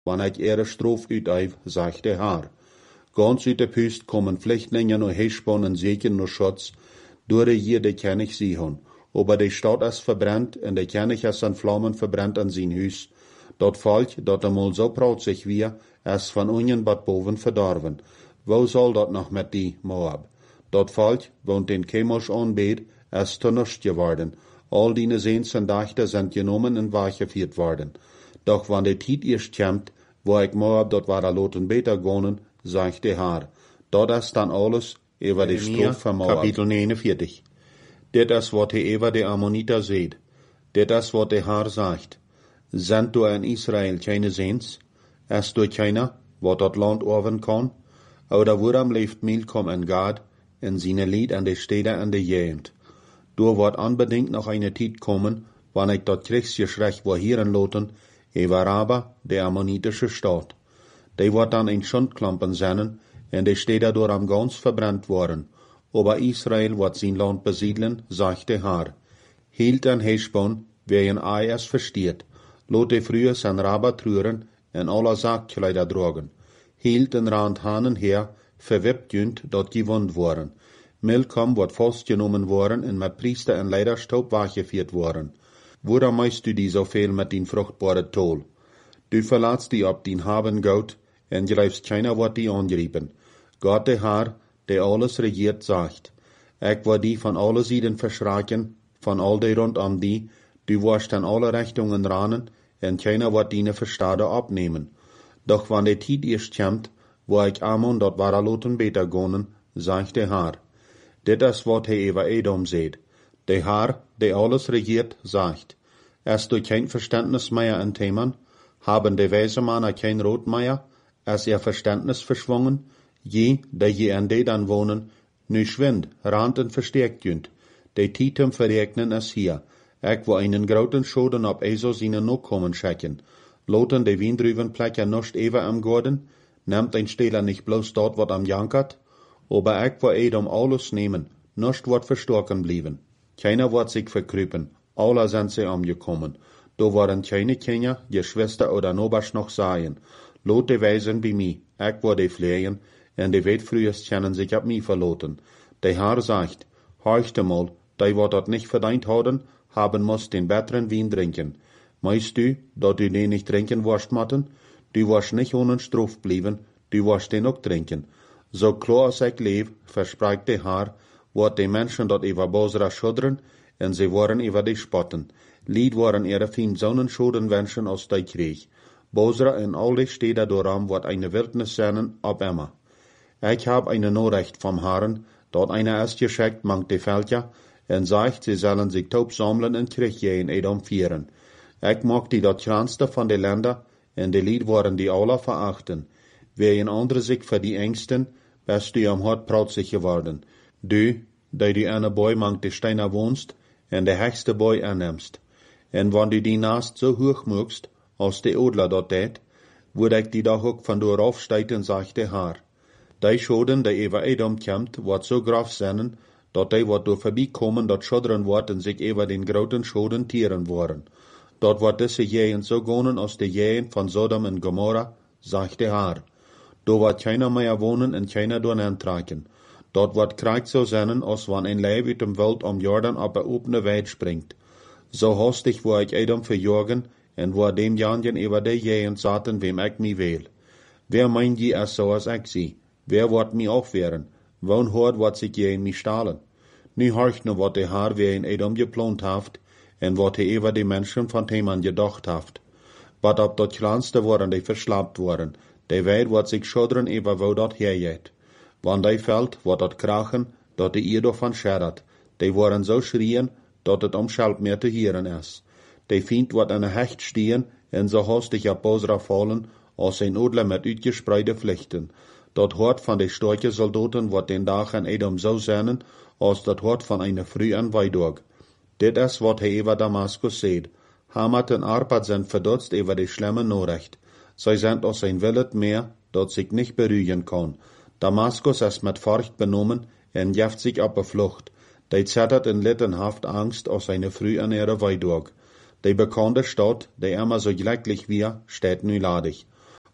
wanneer ik ihre Straf uitüf, zegt de Heer. Ganz uit de Pust komen Vluchtelingen naar Heshbon en zeker naar Schutz, door de hier de König Sihon. Aber de Stadt is verbrannt en de König is in Vlammen verbrannt in zijn huis. Dat Volk, dat einmal so prautzig wie, is van unjen bad boven verdorven. Wo soll dat nog met die Moab? Dat Volk, woont den Chemosh aanbeet, is ternuscht geworden. Al die Seens en Dachten sind genomen en weggeführt worden. Doch wann de Tiet erst kommt, wo ik Moab dat war loten beter gonen, zegt de Heer. Dat is dan alles over de Straf van Moab. Kapitel 49. Dit is wat hij over de Ammoniter zegt. Dit is wat de Heer zegt. Sind du in Israel keine Seens? Ist du keiner, wat dat land oven kan? Oder waarom leeft Milcom en Gad in seine Lied an de Städte en de Gegend? Du wordt unbedingt noch eine Tijd kommen, wann ik dat Kriegsgeschrecht wo hieren loten, über Raba, de ammonitische Stadt. Die wordt dan in Schundklampen sennen, en de Städte door am ganz verbrannt worden. Aber Israel wordt zijn land besiedeln, sagt de Heer. Hielt an Heshbon, wer een Ei es versteht. Lot de früher zijn Raba trüren, en alle Saakkleider drogen. Hielt en rand hanen her, verwippt jünd, dat gewond worden. Milcom wordt vastgenomen worden en met priester en leiderstoop weggeführt worden. Waarom meist du die zoveel met die vruchtbare tol? Du verlaatst die op die haben goud, en grijfst keiner wordt die aangeriepen. Gott de Heer, der alles regiert, sagt, ik word die van alle Seiten verschraken, van al die rondom die, du wirst an alle Richtungen ranen, en keiner wordt die verstade opnemen. Doch wann de Tijd erst kommt, wo ik Ammon dat waraloten beter gonen, sagt de Heer. Dit is wat hij over Edom zegt. De Heer, der alles regiert, sagt, ist du kein Verständnis mehr in Themen? Haben de weise Männer kein Rot mehr? Ist ihr Verständnis verschwungen? Je, der je an de dan wohnen, nu schwind, rand en verstärkt jünd. De Titem verregnen es hier. Ik wo einen groten Schoden op Eso seine Nachkommen schicken. Loten de Windrübenplecker nicht ever am Gorden? Nimmt ein Stehler nicht bloß dort, wat am jankert? Aber ik wo Edom alles nehmen, nicht wird verstorken blieben. Keiner wird sich verkrüpen, alle sind sie umgekommen. Da waren keine Kinder, Geschwister oder Nobers noch seien. Lot de Weisen bei mir, ich wo de flehen, en de Weltfrühers können sich ab mir verloten. Der Herr sagt, horchte mal, die wird dat nicht verdient haben muss den besseren Wein trinken. Meinst du, dat du den nicht trinken wirst, Matten? Du wirst nicht ohne Straf bleiben, du wirst den auch trinken. So klar als ich lebe, verspricht der Herr, wird die Menschen dort über Bosra schudren, en sie worden über die spotten. Lied waren ihre 5 Sonnenschoden wünschen aus der Krieg. Bosra en all die Städte doram wird eine Wildnis sein, ab immer. Ich hab eine Nachricht vom Herrn, dort einer ist geschickt, mangt die Völker, en sagt, sie sollen sich taub sammeln en Krieg in Edom führen. Ich mag die dort kleinste von den Ländern, en die Lied waren die alle verachten. Wer een andere sich für die Ängsten, bist du am Hart prautzig geworden. Du, die du eine Boy mangt die Steiner wohnst, en de höchste Boy annimmst. En wann du die Nast so hoch mögst, als die Odler dort tät, würde ich die doch auch von dort aufsteigen, sagt der Herr. Die Schoden, die über Edom kommt, wird so groß sein, dat die wird durch vorbeikommen, dat schuddern wird und sich über den großen Schoden tieren worden. Dort wird diese Gegend so gonen aus der Gegend von Sodom und Gomorra, sagt der Herr. Da wird keiner mehr wohnen und keiner durcheintragen. Dort wird Krieg so sein, als wenn ein Leib uit dem Wald am Jordan auf eine offene Weide springt. So hastig wo ich Edom verjagen, und wo dem Janjen über der Gegend saten, wem ich mich wähl. Wer meint je es so als ich sie? Wer wird mich aufwehren? Wo'n hort wat sich je in mich stahlen? Nu horcht nur wat der Herr wer in Edom geplant haft, en wat er über die Menschen von Theman gedacht haft. Wat ob dat kleinste worden die verslaapt worden, die weet wat sich schuddern über wo dat hergeht. Wann die fällt, wat dat krachen, dat die ihr davon scherdert. Die worden so schrien, dat het Schalt mehr te hieren is. Die Feind wat an der Hecht stehen, en so hastig ab Bosra fallen, als ein Odler mit uitgespreide Pflichten. Dat hort van de starke Soldaten wordt den Dag in Edom zo zijn, als dat hort van eine früh an Weidorg. Dit is wat hij over Damaskus zegt. Hamat en Arpad zijn verdutst over de schlimme Nachricht. Zij zijn als een Willet meer, dat zich nicht beruhigen kan. Damaskus is met Furcht benommen en jeft sich op de Flucht. Die zittert in littenhaft Angst als eine früh an ihre Weidorg. Die bekannte Stadt, die immer so glücklich wir, steht nu ladig.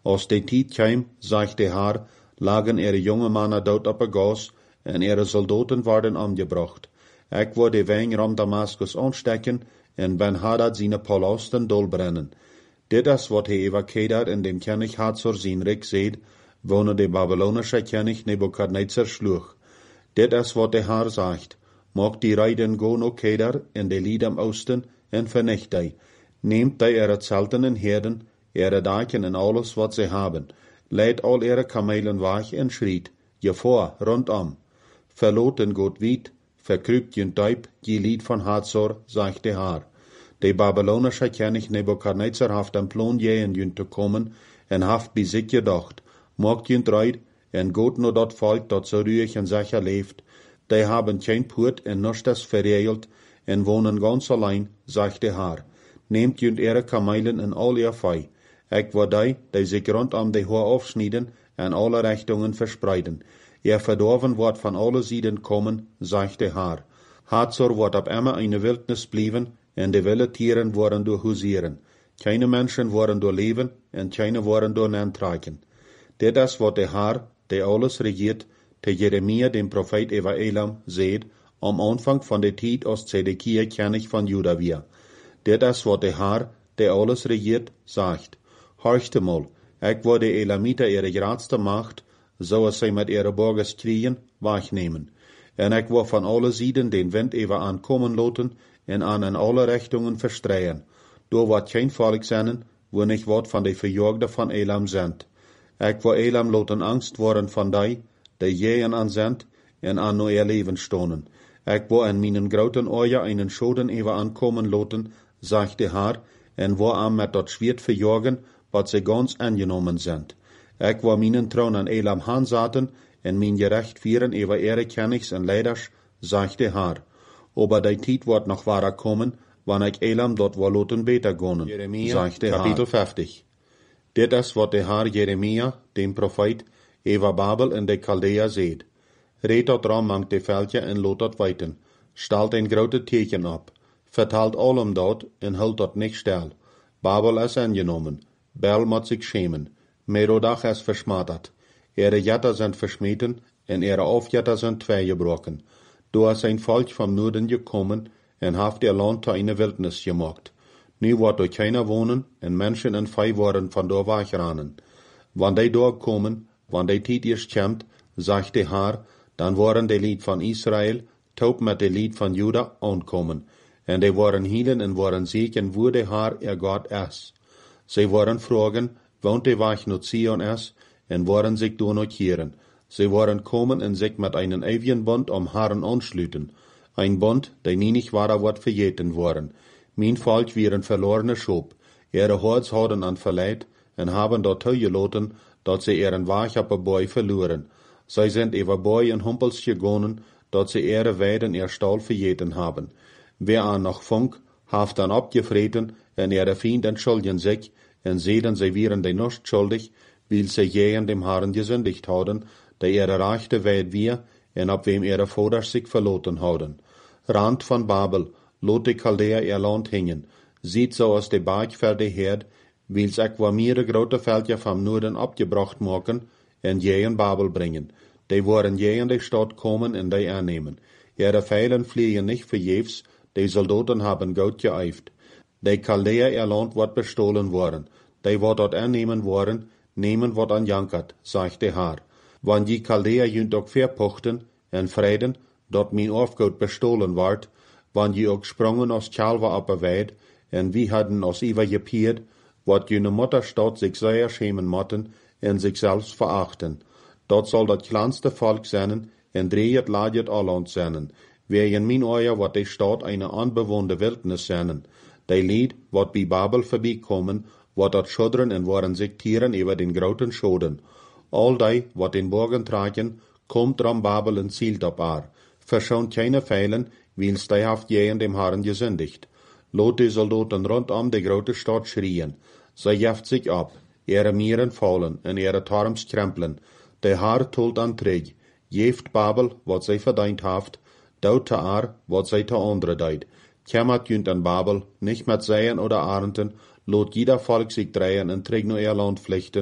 Als de tijd kwam, zegt de Heer, lagen ihre jonge mannen dood op een gas en ihre soldaten worden omgebracht. Ik word de wijn rond Damascus aanstekken en Ben-Hadad zijn palasten dolbrennen. Dit is wat hij evacueert in dem König Hazor zijn rijk zegt, wonen de Babylonische König Nebukadnezar sloeg. Dit is wat de Heer zegt. Maak die Reiden go naar Kedar en de Lied am Oosten en vernicht die. Neemt die ihre Zelten en Herden, ihre Daken en alles wat ze hebben. Leidt al ihre Kamelen weg en schriet, je voor, rondom. Verloot en goed wiet, verkruipt je duip, je Lied van Hazor, zegt de Heer. De Babylonische König Nebukadnezar heeft een plan jeen te komen en heeft bij zich gedacht, maakt je eruit en goed naar dat volk dat zo ruhig en sicher leeft. Die hebben geen poort en niets verregeld en wonen ganz allein, zegt de Heer. Neemt je ihre Kamelen en al ihr Vee. Ik word die zich rondom de Hoor afsnijden en alle richtingen verspreiden. Ihr verdorven wordt van alle zijden komen, zegt de Heer. Hazor wordt op immer eine Wildnis blijven en de wilde Tieren worden door huzieren. Keine Menschen worden door leven en keine worden door nantrekken. Dit is wat de Heer, die alles regiert, te Jeremia, dem Prophet over Elam, zegt, am Anfang van de tijd als Zedekia König van Juda weer. Dit is wat de Heer, die alles regiert, zegt. Horchte mal, ik wil de Elamiter ihre grootste macht, zoals zij met ihre burgers kriegen, wegnemen. En ik wil van alle zijden den wind even aankomen laten en aan in alle richtingen verstreien. Door wat geen volk zijn, wo niet wat van de verjagden van Elam zendt. Ik wil Elam laten angst worden van die jeën aan zendt en aan nou ihr leven stonen. Ik wil in mijn groten ogen einen schoden even aankomen laten, zegt de Heer, en wil aan met dat zwiert verjagen, wat ze ganz aangenomen zijn. Ik wil mijn troon aan Elam aanzetten en mijn gerecht vieren over ihre Königs en leiders, zegt de Heer. Aber die tijd wordt nog waar komen, wanneer ik Elam dat wil laten beter gaan, zegt de Heer. Kapitel 50. Dit is wat de Heer Jeremia, dem Prophet, over Babel en de Chaldea zegt. Reed dat raam de veldje en laat dat weten. Stelt een grote teken op. Vertelt allem dat en houdt dat niet stil. Babel is aangenomen. Bel moet zich schämen. Merodach is versmatet. Ihre Jetter sind verschmeten en ihre Aufjetter sind tweegebroken. Door zijn volk van Noorden gekommen en heeft ihr Land tot eine Wildnis gemacht. Nu wordt er keiner wonen en Menschen en Vee worden van door wegrennen. Wanneer die doorkomen, wanneer die tijd is komt, zegt de Heer, dan worden de Lied van Israël taub met de Lied van Juda aankomen. En die worden hielen en worden zeker wo de Heer ihr God is. Zij worden vragen, woont de weg naar Zion is, en worden zich door noteren. Zij worden komen en zich met einen ewigen Bund om Herren aansluiten. Ein Bund, der nie nicht wahrer wordt vergeten worden. Mijn volk wieren verlorene Schop. Ihre Hords houden aan verleid en haben dort toegelaten, dat ze ihren Weg op een boy verloren. Zij sind over boy en humpels gegangen, dat ze ihre Weiden ihr Stall vergeten haben. Wer an noch funk, haft dan opgevreten en ihre Feind entschuldigen sich, en zeden zij wieren de nicht schuldig, weil sie jehen dem Herrn gesündigt houden, der ihre rechte Weid wir, en op wem ihre Voders sich verloten houden. Rand van Babel, lot de Chaldea ihr Land hingen, sieht so aus de Berg ver de Herd, wils ik wa mehrere grote veldje van Noorden opgebracht maken, en jehen Babel brengen. Die worden jehen de Stadt komen en die aannemen. Ihre Pfeilen fliegen nicht verjefs, die Soldaten haben gut geëift. De Chaldea ihr Land wordt bestohlen worden. Die wordt dort aannemen worden, nemen wat aan jankert, zegt de Heer. Wann die Chaldea junt ook verpochten en vreden, dat mijn afgoed bestohlen wordt, wann je ook sprongen als Chalva op een weid, en wie hadden als Iva gepierd, wat je Mutterstadt zich zeer schämen motten en zichzelfs verachten. Dat zal dat kleinste volk zijn, en dreeët laadjet alland zijn. Wer in mijn oor wat de stad eine onbewoonde wildnis zijn. Die lied, wat bij Babel voorbijkomen, wat dat schudderen en worden zich tieren over den groten schoden. Al die, wat in borgen tragen, komt ram Babel en zielt op haar. Verschoont keine Pfeilen, wils die haft jehen dem Herrn gesündigt. Lot die Soldaten rondom de grote stad schrien. Zij jeft zich op, ihre Mieren fallen en ihre Torms krempeln. De Herr tolt aan terug, jeft Babel, wat zij verdient haft, dout te haar, wat zij te andere deed. Kämmert junt an Babel, nicht met Seien oder Arenden, lot jeder Volk sich drehen en terug naar ihr Land vluchten,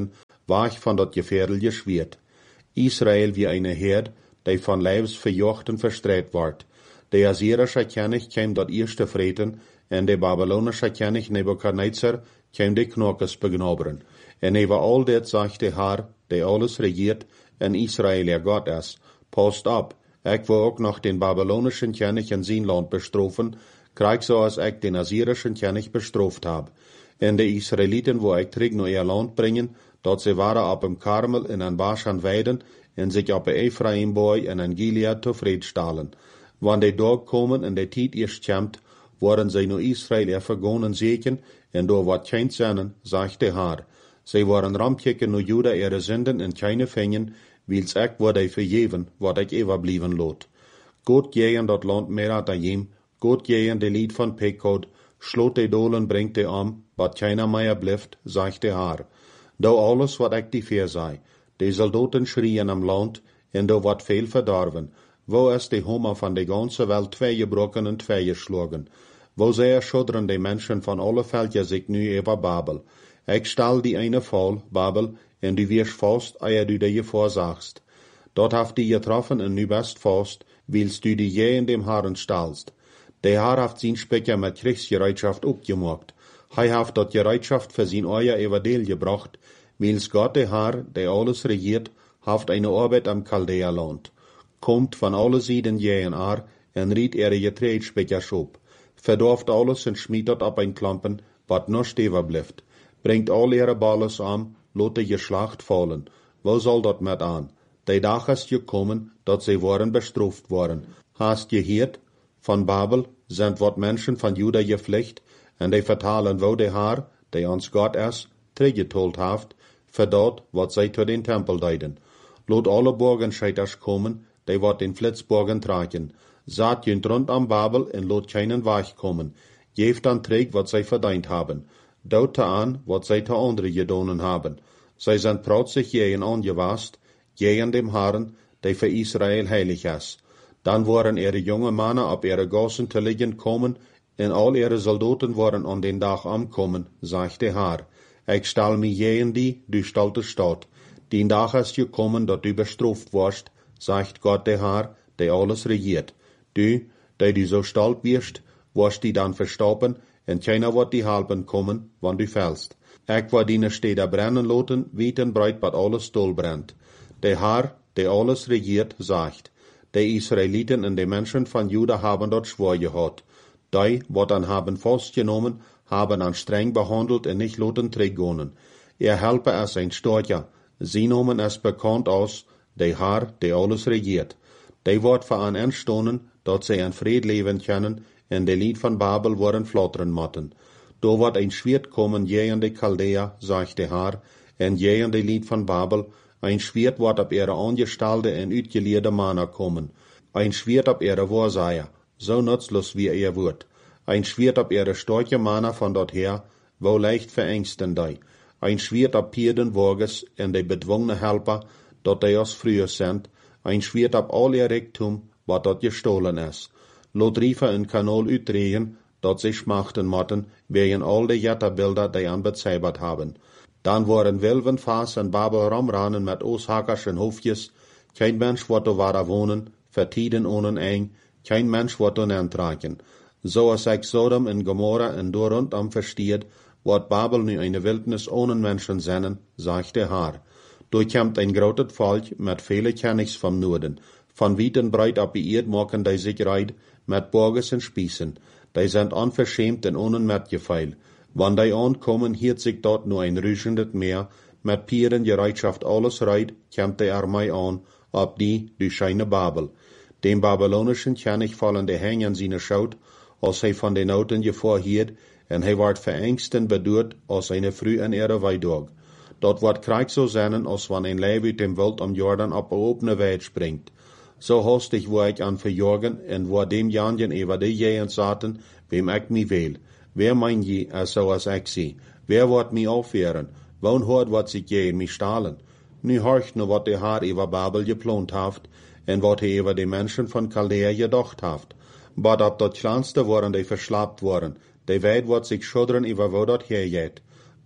wach von dat gefährliche Schwert. Israel wie eine Herd, die von Leibsverjochten verstreit ward. Der assyrische König käm dat erste Freten, en der babylonische König Nebukadnezar käm de Knockes begnoberen. En über all dat sagt der Herr, der alles regiert, en Israel ihr Gott ist. Passt ab, ich will auch noch den babylonischen König in sein Land bestrafen, krieg so als ich den assyrischen König bestraft hab. En de Israeliten, wo ich trig nur ihr Land bringen, dort sie waren ab im Karmel in an Baschan weiden, en sich ab Ephraim boy en an Gilead zufrieden stahlen. Wann die Tag kommen en de Tiet erst kämmt, worden sie nur Israel ihr vergonnen seken, en do wat kein Sennen, sagt der Herr. Sie waren ramkicken nur Juda ihre Sünden en keine Fängen, wils ich wurde ich vergeven, wat ich überblieben lot. Gott gehen dat Land Meratayim, Gott gehen de Lied von Pekod, schlot de Dolen bringt de am, wat keiner mehr blieft, sagt der Herr. Do alles wat ich die Feer sei, de Soldaten schrien am Land, en do wat viel verdorven, wo es de Hummer von de ganze Welt twee gebrochen en twee geschlagen, wo sehr schuddern de Menschen von alle Völker sich nu über Babel. Ich stell die eine voll, Babel, en du wirst fast, ehe du dir vorsagst. Dort haft die getroffen en nu best fast, willst du die je in dem Herrn stallst. Der Herr haft sein Specker mit Kriegsgereitschaft abgemacht. Hij haft dort Gereitschaft für sein euer Evangel gebracht, wils Gott der Herr, der alles regiert, haft eine Arbeit am Chaldea-Land. Kommt von alle Seiten jähen en riet ihre Getreidspeker schop. Verdorft alles en schmied dort ab ein Klampen, wat noch steven blieft. Bringt all ihre Balles an, lot de Geschlacht fallen. Wo soll dat met an? De Dag ist gekommen, dat sie waren bestraft worden. Hast gehört? Von Babel sind wat Menschen von Juda geflecht, en die vertalen wo de Herr, der ons Gott ist, teruggetold haft, für dat, wat sie zu den Tempel deiden. Lot alle Burgenscheiters kommen, die wat den Flitzburgen tragen. Saat jünt rund am Babel en lot keinen Weich kommen. Geeft dan träg, wat sie verdient haben. Daute an, wat sie te andere gedonen haben. Sie sind protzig jehen angewast, jehen dem Herrn, der für Israel heilig ist. Dann waren ihre junge Männer ab ihre Gossen te liegen kommen, en all ihre Soldaten waren an den Tag ankommen, sagt der Herr. Ich stall mi jehen die, du stalte Stadt. Den Tag ist gekommen, dat du bestraft warst, sagt Gott der Herr, der alles regiert. Du, der du so stalt wirst, warst die dann verstorben, en keiner wird die halben kommen, wann du fällst. Ich war deine Städte brennen loten, weit en breit, wat alles dol brennt. Der Herr, der alles regiert, sagt, die Israeliten und die Menschen von Juda haben dort schwor gehad. Die, wat dann haben festgenommen, haben an streng behandelt und nicht loten trägonen. Ihr helpe es ein Storcher, sie nomen es bekannt aus, der Herr, der alles regiert. Die wird für an entstonen, dat sie in Fried leben können, en de Lied von Babel worden flotteren motten. Do wird ein Schwert kommen, je in de Chaldea, sagt der Herr, en je in de Lied von Babel, ein Schwert wird ab ihre angestellte en uitgeleerde Männer kommen. Ein Schwert ab ihre Wahrsager, so nutzlos wie ihr wird. Ein Schwert ab ihre starke Männer von dort her, wo leicht verängsten die. Ein Schwert ab Pierden Wages en de bedwungene Helper, dort die aus früher sind. Ein Schwert ab all ihr Rektum, wat dort gestohlen ist. Lot riefen in Kanal uitdrehen, dat sie schmachten motten, wegen all de Jetterbilder, die an bezeibert haben. Dann waren Wilvenfass en Babel ramranen mit Oshackerschen Hofjes, kein Mensch wird do wara wohnen, vertieden ohne eng, kein Mensch wird do nentragen. So als ich Sodom en Gomorra en do rundam versteht, wird Babel nu eine Wildnis ohne Menschen sennen, sagt der Herr. Durchkämmt ein großes Volk mit viele Königs vom Norden. Von weit und breit ab die Erd machen die sich reit, mit Borges und Spießen. Die sind unverschämt und ohne Metgefeil. Wann die ankommen, hielt sich dort nur ein rüschendes Meer, mit Pieren Gereitschaft alles reit, kämmt die Armee an, ab die, du scheine Babel. Dem babylonischen König fallen die Hänge an seine Schaut, als hij von den Noten gevorhiert, en hij ward verängst en bedurt, als eine früh in ihre Weidog. Dort wordt Krieg so sein, als wann ein Leib uit dem Wild am Jordan ab der opene Welt springt. So hastig war ich an verjorgen, en war dem Janjen über die Jähen saten, wem ich mi wähl. Wer mein je, so als ich sie? Wer wird mi aufwehren? Wann hört wat sich je in mi stahlen? Nu horcht nur wat der Herr über Babel geplant haft, en wat er über die Menschen von Chaldea gedacht haft. But ab dat kleinste waren die verschlapt worden, die weit wat sich schudren über wo dat hergeht.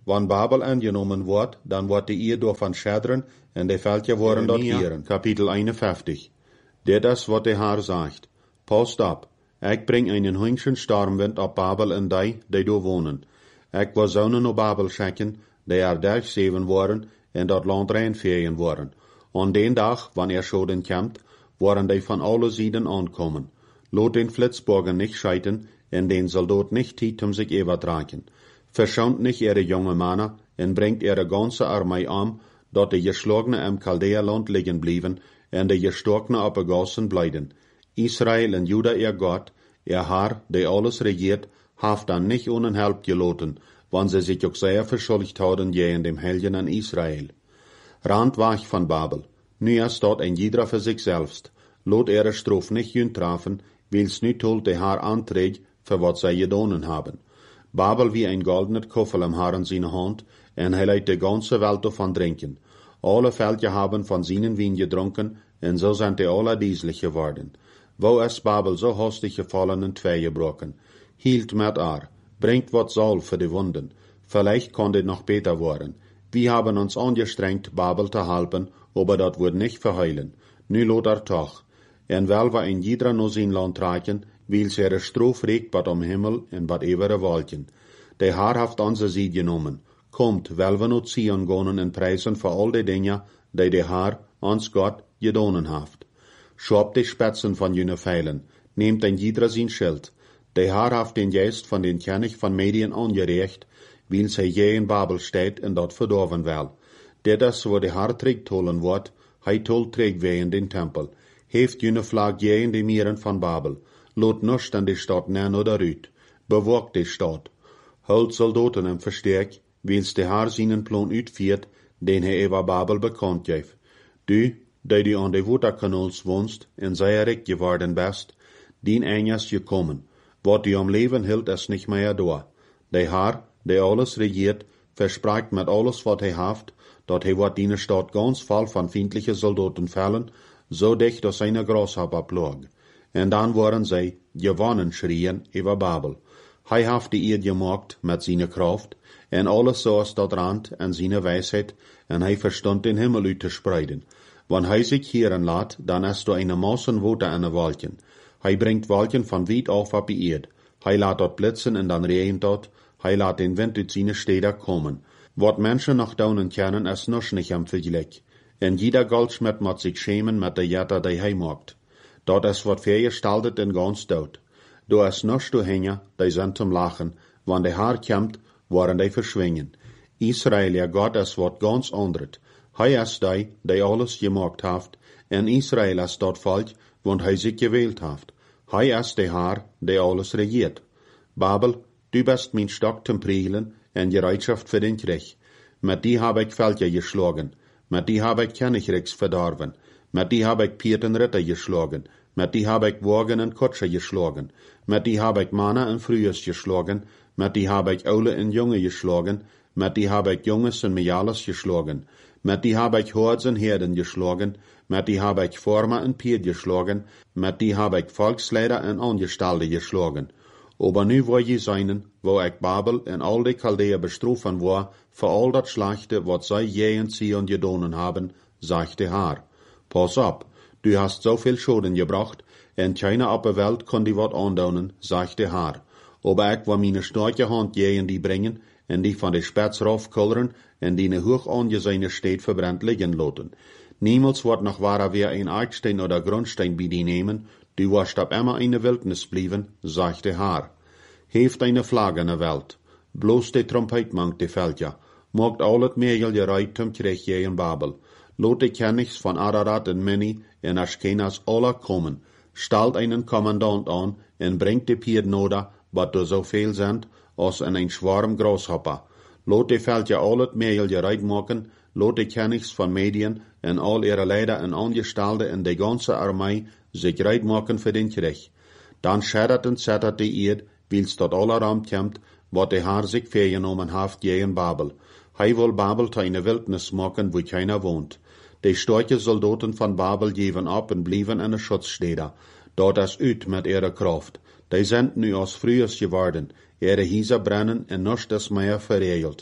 wann Babel angenommen wordt, dan wordt de eer door van schaderen en de veldje worden dort heren. Kapitel 51. Dit is wat de Heer zegt. Past op, ik breng einen hungschen stormwind op Babel en die door wonen. Ik wil zonen op Babel schikken, die durchzeven worden en dat land reinveen worden. Aan den dag, wanneer schoden komt, worden die van alle zijden aankomen. Laat den Flitsburger nicht scheiden, en den Soldat nicht tijd om zich übertragen. Verschont nicht ihre junge Männer, en brengt ihre ganze Armee dat de geschlagenen im Chaldea-land liggen blijven, en de gestorkenen op de gassen blijden. Israël en Juda ihr Gott, ihr Herr, der alles regiert, haft dan nicht ohne Help gelaten, wann sie sich auch sehr verschuldigt hadden gegen dem Helgen an Israel. Rand wach von Babel. Nu ist dort ein jeder für sich selbst. Lot ihre Strof nicht jün trafen, wils nu tolt der Herr anträgt, für wat sie gedonen haben. Babel wie ein goldener Koffel am Herr in seine Hand, en hij leidt de ganze Welt davon trinken. Alle Völker haben von seinen Wein getrunken, en so sind die alle dieselig geworden. Wo ist Babel so hastig gefallen in twee gebrochen? Hielt mit bringt wat soll für die Wunden. Vielleicht kann dit noch besser worden. Wir haben uns angestrengt, Babel zu helfen, aber dat wird nicht verheilen. Nu lot toch. En wel war ein jeder no sein Land tragen, weil ihre Strof regt bad am Himmel en bad ewere Wolken. Der Herr haft onze Sied genommen. Kommt, wel we not Zion gonen en preisen voor al die dingen, die der Herr, ons Gott, gedonen haft. Schob die Spitzen von jene Pfeilen, nehmt ein jeder sein Schild. Der Herr haft den Geist von den König von Medien angerecht, weil sie je in Babel steht en dort verdorven wel. Dit is wo der Herr trägt holen wordt, hij tol trägt wij in den Tempel. Heeft jene Flag je in die Mieren von Babel. Lot nust an die Stadt nen oder rüt. Bewogt die Stadt. Holt Soldaten im Verstärk, wils der Herr seinen Plan uitviert, den hij über Babel bekannt geeft. Du, die an de Waterkanals wohnst, en sehr recht geworden bist, dien eines gekommen. Wat die am Leben hielt, ist nicht mehr da. Der Herr, der alles regiert, verspricht mit alles, wat hij haft, dat hij wat die Stadt ganz voll von feindlichen Soldaten fallen, so dicht dass seine Grashopper plog. En dan waren zij gewonnen schrien über Babel. Hij haft die eer gemaakt met seine Kraft, en alles zoals dat rand en seine Weisheit, en hij verstond den Himmel uit te spreiden. Wann hij sich hieren laat, dan is er eine Massen Wote an de Wolken. Hij brengt Wolken van weit auf op die Erd. Hij laat dort blitzen en dan regent dort. Hij laat den Wind uit seine Städte kommen. Wat Menschen noch daunen kennen, is noch nicht am Vergleich. En jeder Goldschmied moet sich schämen met de Jetter, die hij maakt. Dat is wat vergestaltet en ganz dood. Du is noch du hängen, die sind zum Lachen. Wann der Herr kommt, worden die verschwingen. Israel, ja Gott, is wat ganz anderes. Hij is die alles gemaakt heeft, en Israel is dat volk, want hij zich gewählt heeft. Hij is de Herr, die alles regiert. Babel, du bist mijn Stock zum Prielen en Bereitschaft für den Krieg. Met die heb ik Völker geschlagen. Met die heb ik Königreichs verdorven. Met die heb ik Pieten Ritter geschlagen. Met die heb ik Wagen en Kutscher geschlagen. Met die heb ik Männer en Frühes geschlagen. Met die heb ik Oude en Junge geschlagen. Met die heb ik Jonges en Mejalas geschlagen. Met die heb ik Hords en Herden geschlagen. Met die heb ik Vormer en Pied geschlagen. Met die heb ik Volksleider en Angestalde geschlagen. Aber nu wil je zijn, wo ik Babel en al die Chaldea bestrofen war, voor al dat Schlachte, wat zij je in Zion gedonen haben, sagt der Herr. Pass op, du hast so viel Schoden gebracht, en keiner op de Welt kon die wat aandonen, sagt der Herr. Aber ik wil meine starke Hand je in die brengen, en die van de Spitz raufkulleren, en die ne hoch angesehene Stadt verbrannt liggen laten. Niemals wordt nog wahrer weer ein Eckstein oder Grundstein bij die nemen, du wirst ab immer in der Wildnis blieben, sagt der Herr. Heeft eine Flagge in der Welt. Bloß die Trompet mangt die Völker. Mogt al het Meerjel gereiht zum Krieg je in Babel. Lot die Königs von Ararat und Mini en Aschkenas alle kommen. Stalt einen Kommandant an en bringt die Pieden oder, wat er so viel sind, als in ein Schwarm Grashopper. Lot die Völker al het Meerjel gereiht machen, lot die Königs von Medien en all ihre Leider en Angestellte en die ganze Armee sich reit machen für den Krieg. Dann schettert und zettert die Erd, wils dort aller Raum kommt, wat der Herr sich vergenommen haft je in Babel. Hij will Babel zu einer Wildnis machen, wo keiner wohnt. Die starke Soldaten von Babel geben ab und blieben in der Schutzstätte. Dort ist uit mit ihrer Kraft. Die sind nu als frühes geworden. Ihre Häuser brennen und nichts ist mehr verregelt.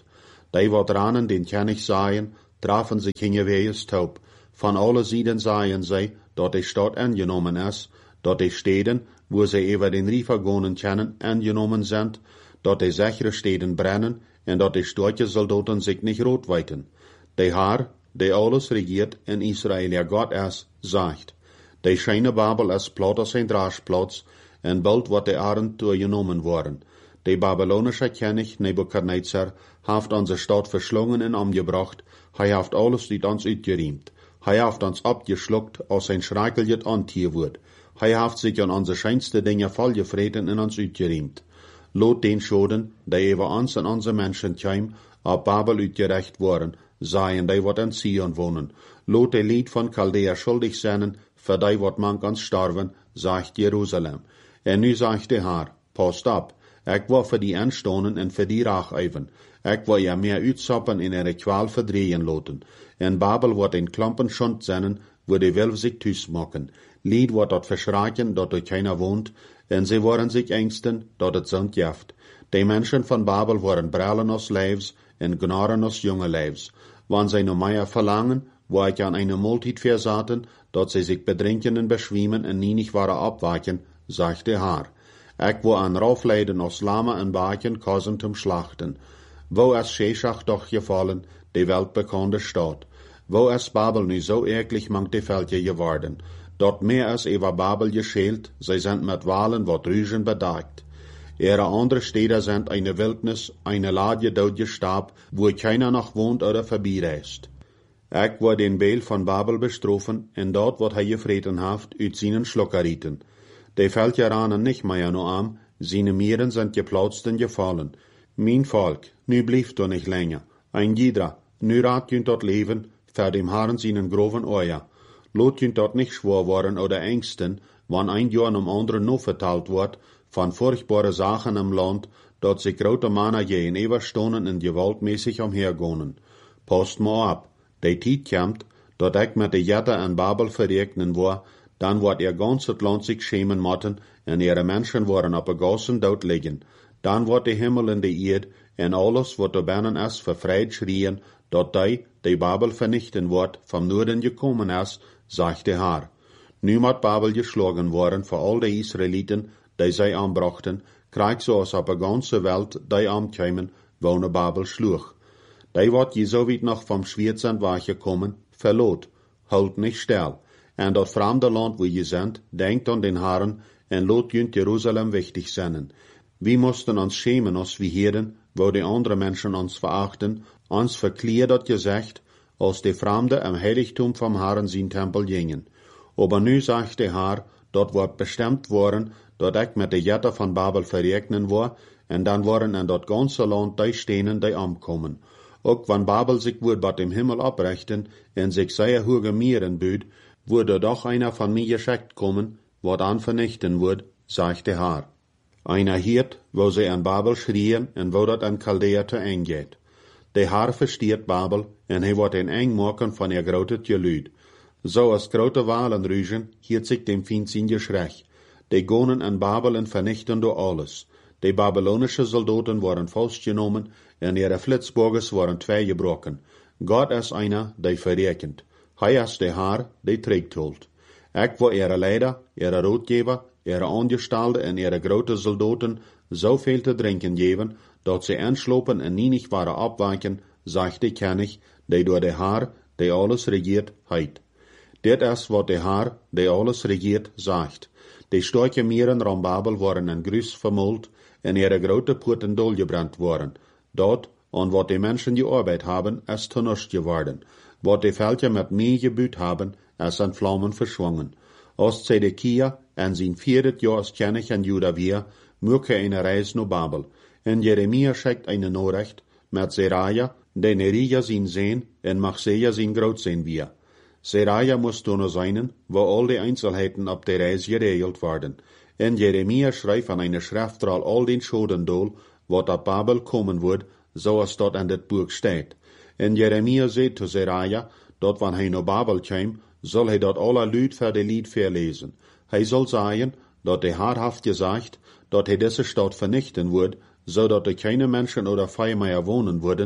Die wat ranen den König sahen, trafen sich hingewees taub. Von alle Seiten sahen sie, dat die Stadt angenommen ist, dat die Städten, wo sie über den Riefer gehen können, angenommen sind, dat die sichere Städten brennen, en dat die starke Soldaten sich nicht rot weiten. Der Herr, der alles regiert in Israel, ja Gott ist, sagt, der scheine Babel ist platt als ein Draschplatz, en bald wird der Arend durchgenommen worden. Der babylonische König Nebukadnezar hat unsere Stadt verschlungen und umgebracht, hat alles uit uns uitgeriemt. Hat uns abgeschluckt, als ein schreckliches Antier wird. Hat sich an unsere scheinste Dinge vollgefreten und uns uitgeriemt. Lot den Schoden, die über uns und unsere Menschen kämen, ab Babel uitgerecht worden, seien die wat in Zion wohnen. Lot die Lied von Chaldea schuldig sein, für die wat man ganz starven, sagt Jerusalem. En nu sagt der Herr, passt ab, ich will für die anstonen en für die racheven. Ich will ja mehr uitsappen in ihre Qual verdrehen loten. En Babel wird in Klumpen schund sein, wo die Wölfe sich thuis machen. Lied wird dort verschrecken, dort durch keiner wohnt, en sie wollen sich ängsten, dort het sind jaft. Die Menschen von Babel worden brallen als Leibs en gnaren als junge Leibs. Wann sie noch mehr verlangen, wo ich an eine Multit versaten, dort sie sich bedrinken und beschwimmen en nie nicht waren abwachen, sagt der Herr. Ich will an raufleiden als Lama en Baken kosen zum Schlachten. Wo ist Sheshach doch gefallen, die weltbekannte Stadt? Wo ist Babel nu so eklig mangt die Völker geworden? Dort mehr als über Babel geschält, sie sind mit Wahlen wat Rügen bedeckt. Ihre andere Städte sind eine Wildnis, eine Lage dort Stab, wo keiner noch wohnt oder vorbeireist. Ich will den Beel von Babel bestrafen, en dort wird gefreten haft, uit seinen Schluckerieten. Die Völker ranen nicht mehr nur am, seine Meeren sind geplautzt und gefallen. Mein Volk, nu blieft du nicht länger. Ein jeder, nu rat jünt dort leben, für dem Herrn seinen groven Euer. Lot jünt dort nicht schwor worden oder ängsten, wann ein Jahr am anderen noch verteilt wird, von furchtbare Sachen im Land, dort sich grote Männer je in Eberstunden und gewaltmäßig umhergehen. Passt mal ab, die Tijd kommt, dort ich mit der Jette an Babel verregnen war, dann wird ihr ganzes Land sich schämen müssen, und ihre Menschen werden auf der Gassen dort liegen. Dann wird der Himmel und die Erde, und alles, was da binnen ist, verfreit schrien, dort die Babel vernichten wird, vom Norden gekommen ist, sagt der Herr. Nu moet Babel geschlagen worden für all die Israeliten, die sie anbrachten, krieg so aus auf der ganzen Welt, die ankämen, wo Babel schlug. Die wird je so weit noch vom Schwierzend weggekommen, verlot, halt nicht still. En dat fremde Land, wo je sind, denkt an den Herrn, en lot jünt Jerusalem wichtig sein. Wir mussten uns schämen, als wir Herren, wo die anderen Menschen uns verachten, uns verklärt dat Gesicht, als die Fremde am Heiligtum vom Herrn sein Tempel gingen. Aber nu sagt der Herr, dort wird bestimmt worden, dat ich mit der Jette von Babel verregnen war, en dann waren in dat ganze Land die Stenen, die ankommen. Auch wenn Babel sich wird bei dem Himmel abrichten, en sich sehr hohe Meeren büht, würde doch einer von mir geschickt kommen, wat an vernichten wird, sagt der Herr. Einer hiert, wo sie an Babel schrien, en wo dat an Chaldea te eng geht. Der Herr versteht Babel, en hij wordt een eng maken van ihr grote Gelüd. So als grote Wahlen rügen, hiert sich dem Feind sein Geschrei. Die gonen an Babel en vernichten do alles. Die babylonische Soldaten waren festgenommen, en ihre Flitzburgers waren zwei gebrochen. Gott ist einer, der verrekent. Hij is der Herr, der trägt holt. Ich will ihre Leider, ihre Ratgeber, ihre Angestellte en ihre grote Soldaten so viel zu trinken geben, dat sie entschlopen en nie nicht waren abweichen, sagt der König, der durch der Herr, der alles regiert, heit. Dit is wat der Herr, der alles regiert, sagt. Die starke Meeren rom Babel waren in Grüß vermult, en ihre grote Porten dolgebrannt worden. Dort, an wat die Menschen gearbeitet haben, ist zunicht geworden. Wat die Völker mit mir gebüht haben, ist in Flammen verschwungen. Als Zedekia en zijn 4. Jahr als König in Juda weer, möge eine Reis naar Babel. En Jeremia schickt eine Nachricht mit Seraja, der Nerija sein Sehen en Machseja sein Groot sein wir. Seraja muss nur sein, wo all die Einzelheiten ab der Reis geregelt werden. En Jeremia schreibt an eine Schriftroll all den Schoden dool, wat ab Babel kommen wird, so als dort in dit Buch steht. En Jeremia sagt zu Seraja, dat wann hij naar Babel käm, soll hij dat alle Lüd für die Lied verlesen. Hij soll sagen, dat der Herr haft gesagt, dat hij diese Stadt vernichten wird, so dat er keine Menschen oder Vieh mehr wohnen würden,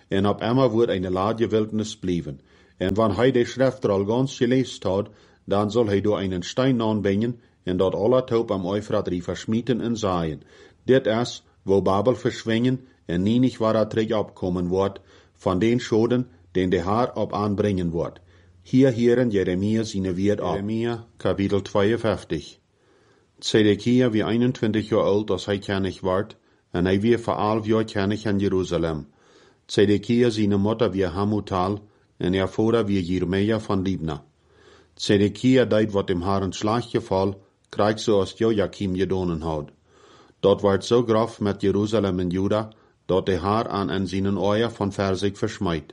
en op einmal wordt eine Lage Wildnis blijven. En wanneer hij de schrift er al ganz geleest had, dan zal hij door einen Stein aanbrengen, en dat alle taub am Euphrat verschmieten en zaaien. Dit is, wo Babel verschwingen, en nienig waar dat terug opkomen wordt, van den Schoden, den de Haar op aanbrengen wordt. Hier heren Jeremia zijn Wort op. Jeremia, Kapitel 52. Zedekia wie 21 jaar oud als hij kennig werd, en hij wie voor 11 jaar kennig in Jeruzalem. Zedekia zijn moeder wie Hamutal, en haar vader wie Jeremia van Libna. Zedekia deed wat dem Herren Schlaggeval, krijgt zoals Joachim gedonen had. Dat werd zo grof met Jeruzalem en Juda, dat de Haar aan zijn oor van verzig versmijt.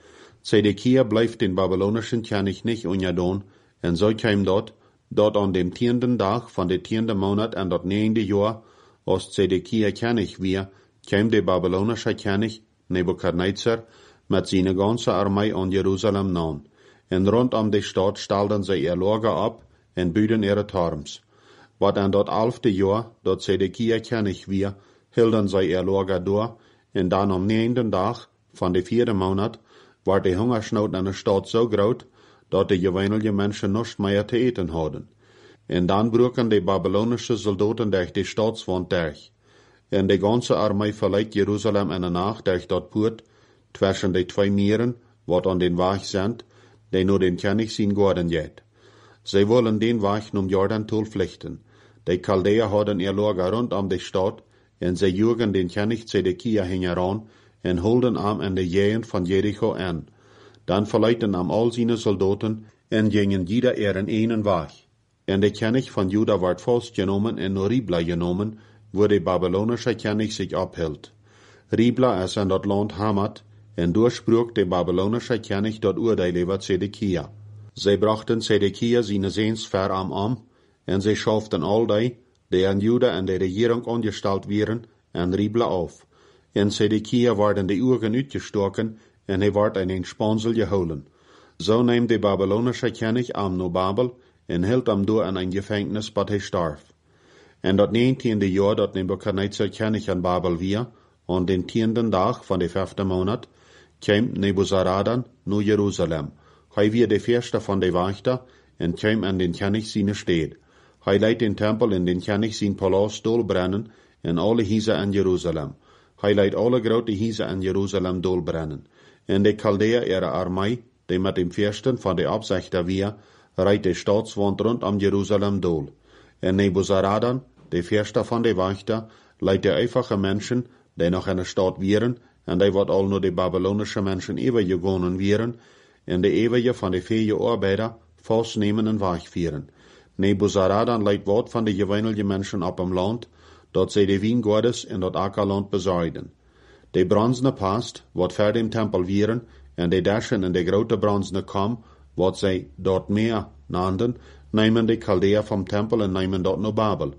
Zedekia blijft den babylonischen König nicht ungedaan, en zo kwam dat aan dem 10. dag van de 10. maand en dat 9. jaar, als Zedekia König weer, kwam de babylonische König Nebukadnezar met zijn ganze armee aan Jeruzalem naam. En rondom de stad stelden zij ihr Lager op en buiten ihre Turms. Wat aan dat 11. jaar, dat Zedekia König weer, hielden zij ihr Lager door, en dan am 9. dag van de 4. maand, werd de hongersnood in de stad zo groot, dat de gewöhnliche mensen nichts meer te eten hadden. En dan broken de babylonische soldaten durch de stadswand durch. En de ganze armee verliet Jeruzalem in de nacht durch dat poort, tussen de 2 meren, wat aan den weg zijn, die nur den König zijn gorden jet. Zij willen den weg nom Jordan vluchten. De Chaldeer hadden ihr Lager rondom de stad, en zij joegen den König Zedekia hingeran, en holden am in de jeën van Jericho aan. Dan verleidden am al zijn soldaten, en gingen jeder einen weg. En de König van Juda werd vastgenomen en naar Ribla genomen, wo de babylonische König zich ophield. Ribla is in dat land Hamat, en doorsprak de babylonische König dat oordeel over Zedekia. Zij brachten Zedekia zijn zeens ver am, en zij schaften al die in Juda en de regering ongesteld waren, en Ribla auf. En Zedekia werden de ogen uitgestoken, en hij werd in een spansel gehouden. Zo neemt de babylonische König am naar Babel, en hield hem door in een gevangenis, bat hij starf. En dat 19. jaar dat Nebukadnezar König in Babel weer, aan den 10. dag van de 5. maand, kwam Nebuzaradan naar Jeruzalem. Hij weer de eerste van de wachter, en kwam in den König zijn stad. Hij leidt den tempel in den König zijn palaas dolbrennen, en alle huizen in Jeruzalem. Hij leidt alle grote huizen in Jeruzalem dolbrennen. En de Chaldeer ihre armee, die met dem eersten van de opzichter weer, rijdt de stadswand rondom Jeruzalem dol. En Nebuzaradan, de eerste van de wachter, leidt de einfache mensen, die nog in de stad waren, en die wat al naar de babylonische mensen overgegaan waren, en de eeuwige van de 4 arbeider vastnemen en wegvieren. Nebuzaradan leidt wat van de gewöhnliche mensen op hem land, dat zij de wijngaardes in dat akkerland bezaaiden. De bronzene past, wat ver dem tempel waren, en de dashen in de grote bronzene kam, wat zij dort meer naamden, nemen de Chaldeer vom tempel en nemen dat naar Babel.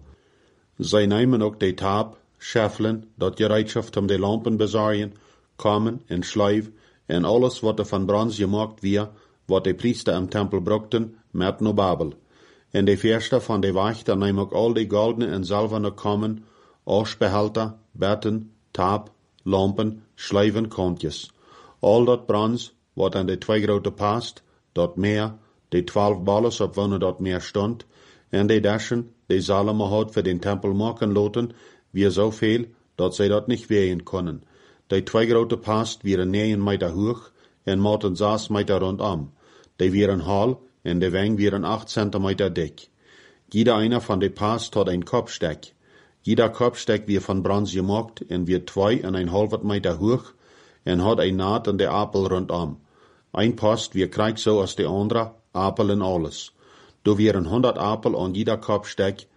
Zij nemen ook de taap, scheffelen, dat gereedschap om de lampen bezaaien, kamen en schlijf, en alles wat er van brons gemaakt weer, wat de priester im tempel brukten, met naar Babel. En de eerste van de wachter nemen ook al de goldene en zilverne kammen, asbehalter, betten, taap, lampen, schlijven, kontjes. Al dat brons, wat aan de 2 grote past, dat meer, de 12 balles op wanneer dat meer stond, en de dashen, die Salomo had voor den tempel maken laten, weer zoveel, dat zij dat niet wegen konden. De 2 grote past waren 9 meter hoog, en maten 6 meter rondom. Die waren hal, en de wang waren 8 centimeter dik. Jeder einer van de past had een kopstek. Jeder kopstek weer van brons gemaakt, en weer 2,5 meter hoog, en had een naad en de apel rondom. Een past weer krijgt zo als de andere, apel en alles. Er waren 100 apel aan jeder kopstek,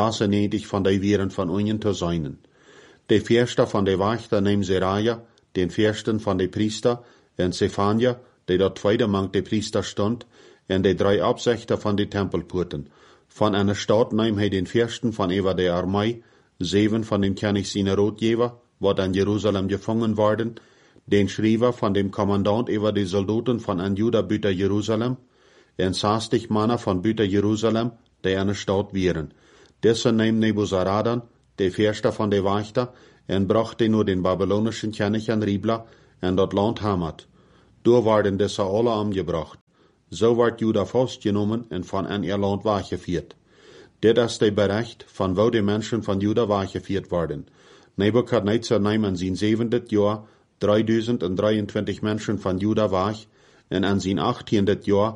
96 van die waren van onion te zijn. De eerste van de wachter neemt Seraja, den eersten van de priester, en Zephania, die dat tweede mank de priester stond, en de 3 opzichter van de tempelpoorten. Van een stad neemt hij den eersten van over de armee, 7 van den König zijn roodgever, wat in Jeruzalem gevangen worden, den schrijver van dem commandant over de soldaten van an Juda buiten Jeruzalem, en 60 mannen van buiten Jeruzalem, die in de stad waren. Deze neemt Nebuzaradan, de eerste van de wachter, en bracht die naar den babylonischen König in Ribla, en dat land Hamat. Door werden deze alle umgebracht. So werd Juda vastgenommen en van in ihr land weggeführt. Dit is de bericht van wo de mensen van Juda weggeführt worden. Nebukadnezar nahm in zijn 7. jaar 3023 mensen van Juda weg en in zijn 18. jaar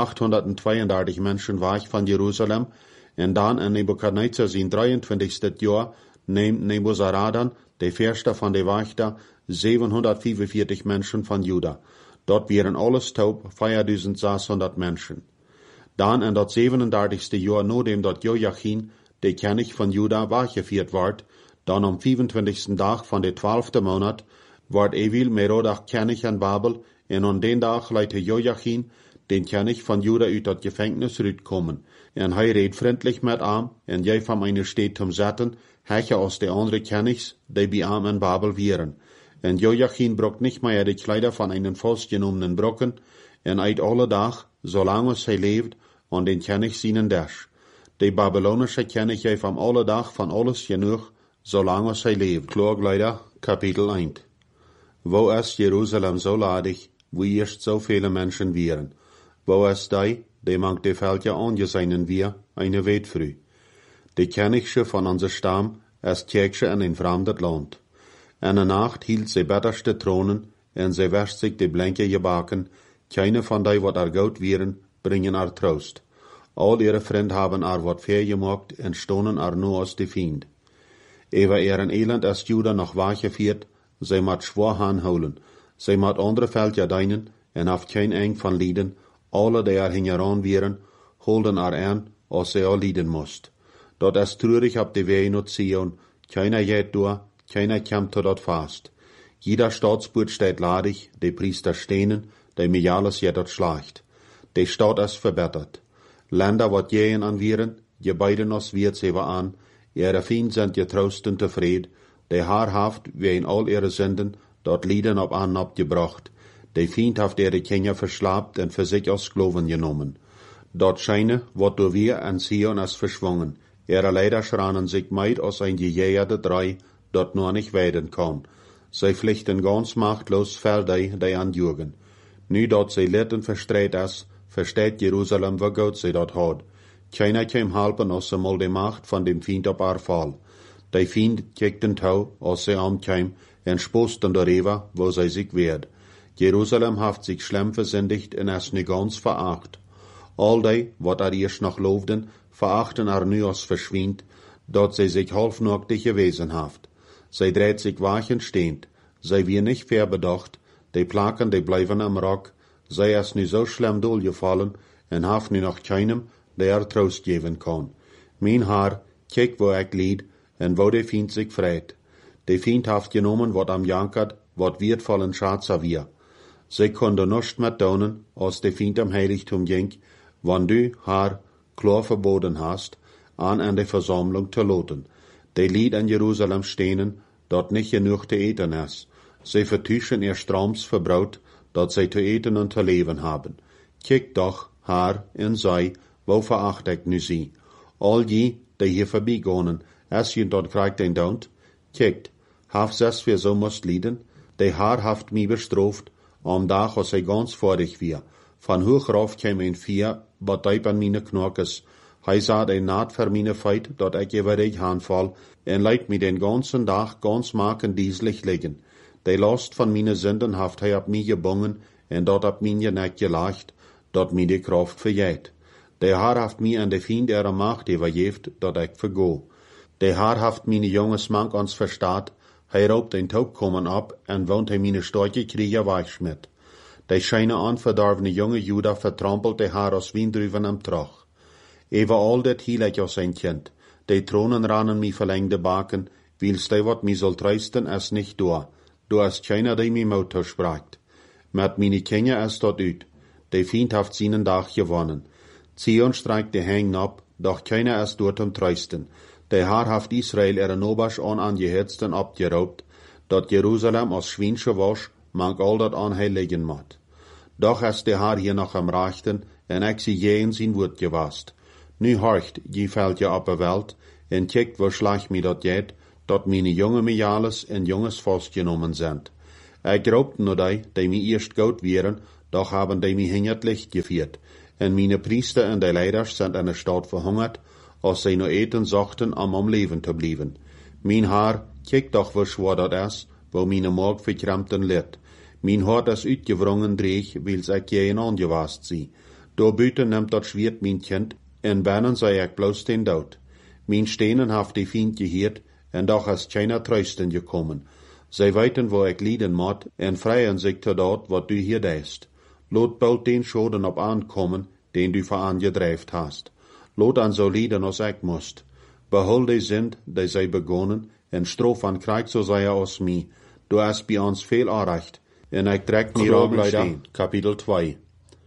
832 mensen weg van Jeruzalem en dan in Nebukadnezar zijn 23. jaar neemt Nebuzaradan, de eerste van de Wächter, 745 mensen van Juda. Dat waren alles taub 4600 mensen. Dan in dat 37. jaar nadat dat Joachim, de König van Juda, weggeführt werd, dan am 25. dag van de 12e maand, werd Evil Merodach König in Babel, en aan den dag leidde Joachim, den König van Juda, uit dat gevangenis uitkomen. En hij reed vriendelijk met hem, en jij van mijn steed te zetten, hecher als de andere Königs, die bij hem in Babel waren. En Joachim brok niet meer de Kleider van einen vastgenommenen brokken, en uit alle dag, zolang als hij leeft, aan den König zijnen dash. De Babylonische König heeft hem alle dag van alles genoeg, zolang als hij leeft. Klagleider, kapitel 1. Wo is Jeruzalem zo ladig, wo eerst zoveel mensen waren? Wo is die mank de Veldje aangeseinen wir, eine Weetfrüh? De Königsche van onze stam is Tjeksche in een vreemd land. En de nacht hield ze bitterste tronen, en ze wäscht zich de blanke gebaken, keine van die wat er goud wieren, bringen er troost. Al ihre vrienden hebben er wat ver gemaakt, en stonen er nu als de Fiend. Ewer ihren Elend is Juda nog weggeführt, zij moet schwaar aanhouden. Zij moet andere Veldje dienen, en heeft geen eng van lieden, alle die er hingeran wieren, holden er aan, als zij al lieden moest. Dat is treurig op de wei naar Zion, keiner geht door, keiner kommt tot dat vast. Jeder Staatsboot steht ladig, de Priester stenen, de Mialis jet dat schlacht. De Staat is verbetert. Länder wat jähen an wieren, je beiden ons wirt ze aan, ihre Fiend sind getrost und tevreden, de haar haft wegen all ihre Sünden, dort Lieden op an abgebracht. De Fiend haft ihre Kinder verslapt en für sich als Sklaven genommen. Dort scheine, wat door wir an Zion is verschwungen. Ihre Leider schranen sich meid aus ein gejährte Drei, dort nur nicht weiden kann. Sie pflichten ganz machtlos Felder, die anjürgen. Nu dort sie litten verstreit is, versteht Jerusalem, wo Gott sie dort hat. Keiner kann helpen, als sie mal die Macht von dem Fiend op haar fall. Die Fiend kijkt den Tau, als sie ankäm, en sposten darüber, wo sie sich wehrt. Jerusalem haft sich schlimm versündigt en is nu ganz veracht. All die, wat er erst noch loofden, verachten er nu als verschwind, dat sie sich halfnachtig gewesen haft. Sie dreht sich wachen stehend, sie wir nicht verbedacht, die Plaken, die bleiben am Rock, sie ist nu so schlimm durchgefallen, en haft nu noch keinem, der Trost geben kann. Mein Herr, kijk wo ich lied, en wo der Fiend sich freit. Der Fiend haft genommen, wat am jankert, wat wertvollen Schatzer wir. Sie konnte nicht mehr tun, als der Fiend am Heiligtum ging, wann du, Herr, klar verboten hast, an der Versammlung zu loten. Die Lied in Jerusalem stehen, dort nicht genug zu eten ist. Sie vertuschen ihr Stroms verbraut, dat sie zu eten und zu leben haben. Kijk doch, Herr, in sei, wo veracht ich nu sie. All die hier vorbeigonen, als je dort krijgt ein Daunt. Kijkt, haft es wir so muss lieden, der Herr haft mich bestraft, am Tag, als ganz vorig wir. Van hoch rauf käm ein Vier, wat diep an meine Knorkes. Hij sagt ein naht für meine Feit, dat ich über dich handfall, en leidt mich den ganzen Tag ganz maken dieslich liegen. Die Last von meine Sünden haft hij ab mich gebungen, en dat ab mir nicht gelacht, dat mir die Kraft verjäht. Der Herr haft mich an de Fiend ihrer Macht überjeft, dat ich vergo. Der Herr haft meine junges Mank ans Verstaat, hij raubt den Taubkommen ab, en wohnt hij meine starke Krieger weichschmidt. Die scheine anverdorvene junge Juda vertrampelt der Herr als Wiendrüven am Trach. Ewer all dat hiel ich als ein Kind. Die Thronen rannen mi verlängde Baken, wils die wat mi soll trösten, es nicht do. Du hast keiner, die mi Mutter spragt. Mit meine Kinder ist dort ut. Die Fiend haft seinen Dach gewonnen. Zion streikt die Hängen ab, doch keiner ist dort am trösten. Der Herr haft Israel ihre Nobasch angehetzt und abgeraubt, dat Jerusalem als Schwinsche wasch, mag all dat anheiligen mat. Doch ist der Herr hier noch am Rechten, en ich sie je in sein Wort gewast. Nu horcht, je fällt ja ab der Welt, en kijkt, wo schlecht mi dat jet, dat meine junge Miales en junges fastgenommen sind. glaubten nur die mir erst gut wären, doch haben die mich in het Licht geführt. En meine Priester en die Leiders sind in der Stadt verhungert, als sie nur eten zochten, am Leben zu bleiben. Mein Haar, kijk doch, wie schwer dat is, wo meine Maag verkrampten litt. Mein Hart is uitgewrongen dreig, wils ik geen angewast zie. Daarbuiten nimmt dat Schwert mijn kind, en binnen zei ik bloos den dood. Mijn stenen haft die Feind geheerd, en doch is keiner Trösten gekommen. Zij weten wo ik lieden moet, en freien zich tot dat wat du hier deist. Lot bald den Schoden op aankommen, den du verangedrijft hast. Lot an so lieden als ik moest. Behol die Sünd, die zij begonnen, en strof an Krieg so sei aus mi. Du hast bei uns viel erreicht, en ik trek mir Leider. Kapitel 2.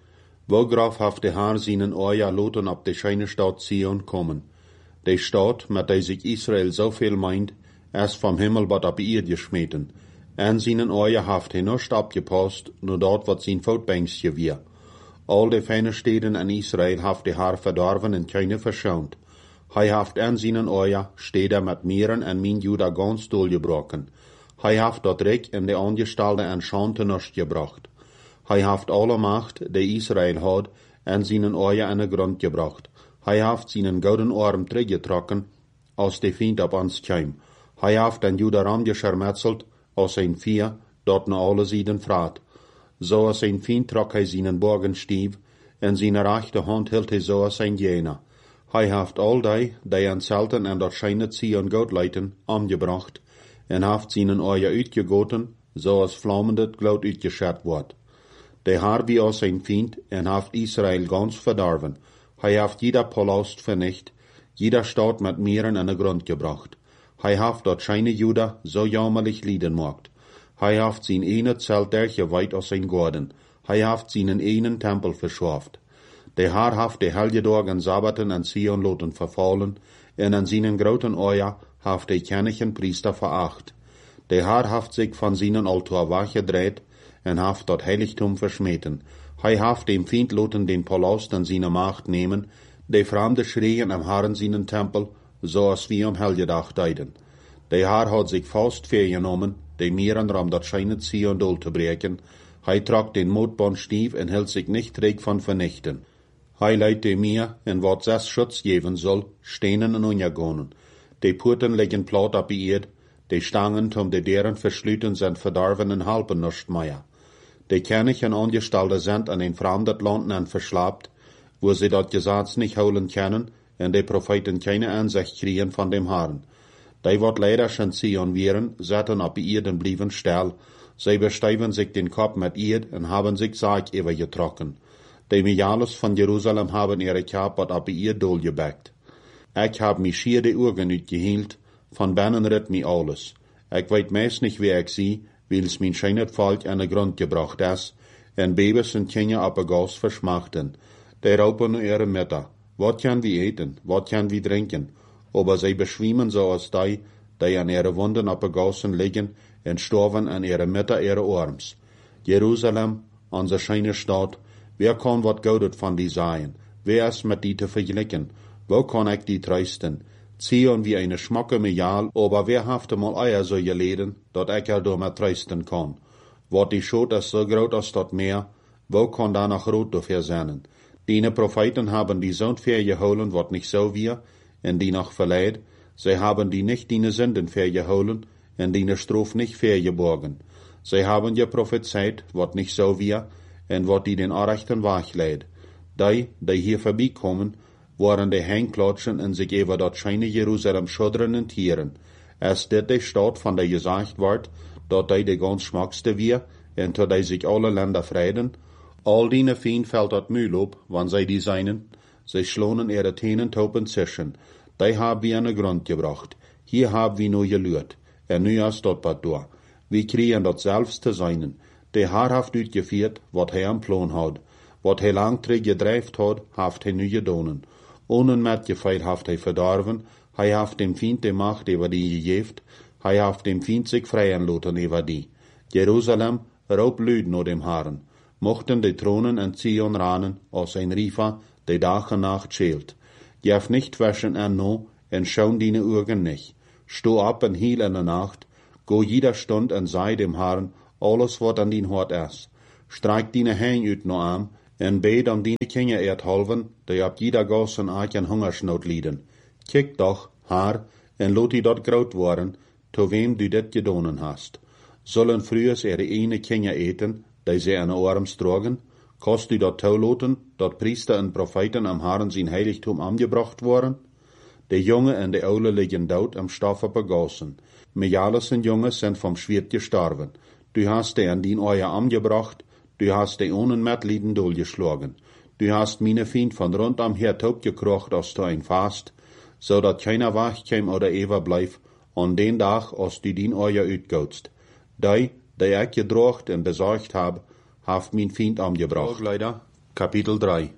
Wograuf haft de Haar seinen Oja loten op de scheine Stadt Zion kommen. De Stadt, met die sich Israel so viel meint, is vom Himmel wat op ihr geschmeten. En seinen Oja haft he nicht abgepasst, nur dort wat sein Voetbänkstje wir. All de feine Städten in Israel haft de Haar verdorven en keine verschont. Hij haft en seinen Oja Städte mit Meeren en min Juda ganz doorgebrochen. Hij haft dat Reich in de Angestalde en Schande nicht gebracht. Hij haft alle Macht, die Israel had, en seinen Oja in de Grund gebracht. Hij haft seinen gouden Arm teruggetrokken, als de Feind op ons kwam. Hij haft den Judaram geschermetzelt, als zijn Vieh, dort na alle Sieden vraat. Zo als zijn Feind trok hij seinen Borgenstief, en seine rechte Hand hield hij zo als zijn Jener. Hij haft al die aan Zelten en dat scheine Zion Gott leiten, omgebracht, en haft seinen Oja uitgegoten, zo als vlammend gloed uitgeschert wordt. De Haar wie als zijn Feind, en haft Israel ganz verdorven. Hij haft jeder Palast vernicht, jeder Stadt mit Meeren in de Grund gebracht. Hij haft dat scheine Juda so jammerlich lieden mocht. Hij haft zijn ene Zelt dergeweit als zijn Gordon. Hij haft seinen enen Tempel verschaft. De Haar haft de Helgedagen Sabbaten en Zion loten verfallen, en an seinen groten Oja haft de kennigen Priester veracht. De Haar haft sich von seinen Altar weggedreht, en haft dat Heiligtum verschmeten. Hij haft dem Feind loten den Palast an seine Macht nehmen, de Fremde schreien am Herren seinen Tempel, so als wie am Helgedag deiden. De Haar hat sich fast vergenommen, de Meeren ram dat scheine Zion dol te breken. Hij trok den Motbandstief en hield sich nicht reg von vernichten. Hij leidt de Meer, en wat zes Schutz geven soll, stenen en unjagonen. De Porten liggen plat op die Erd, de Stangen tom de deren verschluten sind verdorven en halpen nicht mehr. De Könige Angestellte sind an den fremden Landen verschlapt, wo sie dat Gesetz nicht holen können, en de Propheten keine Ansicht kriegen von dem Herrn. Die wat leider schon Zion wären, setten op Erden blieben still, sie besteiven sich den Kopf mit Erd en haben sich Sarg übergetrokken. Die Mijales von Jerusalem haben ihre Körper op Erd dolgebackt. Ich hab mich schier de Augen uitgehield, von binnen ritt mich alles. Ich weet meist nicht wie ich sie, wils mein scheinet Volk an de Grund gebracht is, en Babys en Kinder op een gas verschmachten. Die raupen nur ihre Mütter. Wat kann wir eten, wat kann wir trinken? Aber sie beschwimmen so als die an ihre Wunden op een gassen liegen en sterven an ihre Mütter ihre Arms. Jerusalem, onze scheine Stadt, wer kann wat Goudet von die sein? Wer ist mit die te vergleichen? Wo kann ich die trösten? Zion wie eine schmacke Mejal, aber wer haft mal Eier so geleden, dat ich er damit trösten kann? Wat die Schot ist so groß als dat Meer, wo kann da noch rot dafür sein? Die Propheten haben die Sohn vergeholen, wat nicht so wir, en die noch verleiht, sie haben die nicht die Sünden vergeholen, en die Strof nicht vergeborgen. Sie haben je prophezeit, wat nicht so wir, en wat die den Arrechten wachleid. Die hier vorbeikommen, waren die Hengklatschen en sich über dat scheine Jerusalem schuddern en tieren. Es dit die Stadt von der gesagt ward, dat die ganz schmackste wir, en tot die sich alle Länder freiden. All die Feind fällt dat Mühl op, wann sie die seinen. Sie schlonen ihre Tenen topen zischen. Die haben wir an den Grund gebracht. Hier haben wir nur gelührt. En nu ist dat wat door. Wir kriegen dat selbst te seinen. Der Herr haft uitgeführt, wat hij am Plan had. Wat hij lang terug gedreift had, haft hij nu gedonen. Ohne Metgefeil haft hij verdorven, hij haft dem Feind de Macht über die gegeft, hij haft dem Feind sich freien loten über die. Jerusalem, raub lüd no dem Herrn. Mochten de Thronen en Zion ranen, als ein Rifa, de Dag en Nacht schält. Jef nicht waschen en no, en schaun die Augen nicht. Sto ab en hiel in der Nacht, go jeder Stund en sei dem Herrn, alles wat an dien hart is. Streik dine heen uit no arm, en bed om dine Kinder erdhalven, die op jeder gas en aak en hungersnood lieden. Kijk doch, haar, en laat die dat groot worden, to wem du dit gedonen hast. Zullen vroegers ene Kinder eten, die ze aan de arms drogen? Kost u dat toelaten, dat priester en profeten am Herren zijn heiligtum aangebracht worden? De jonge en de oude liggen dood am Stoffe begossen. Mijales en jongens zijn vom Schwert gestorven. Du hast die an dien Eier angebracht, du hast die ohne Mitleiden doorgeschlagen. Du hast meine Feind von rundam her taub gekrocht als du ein Fast, so dat keiner wach käm oder ever bleif, an den Tag, als du dien Eier uitgootst. Die ik gedrocht en bezorgd heb, heeft mijn Feind angebracht. Kapitel 3.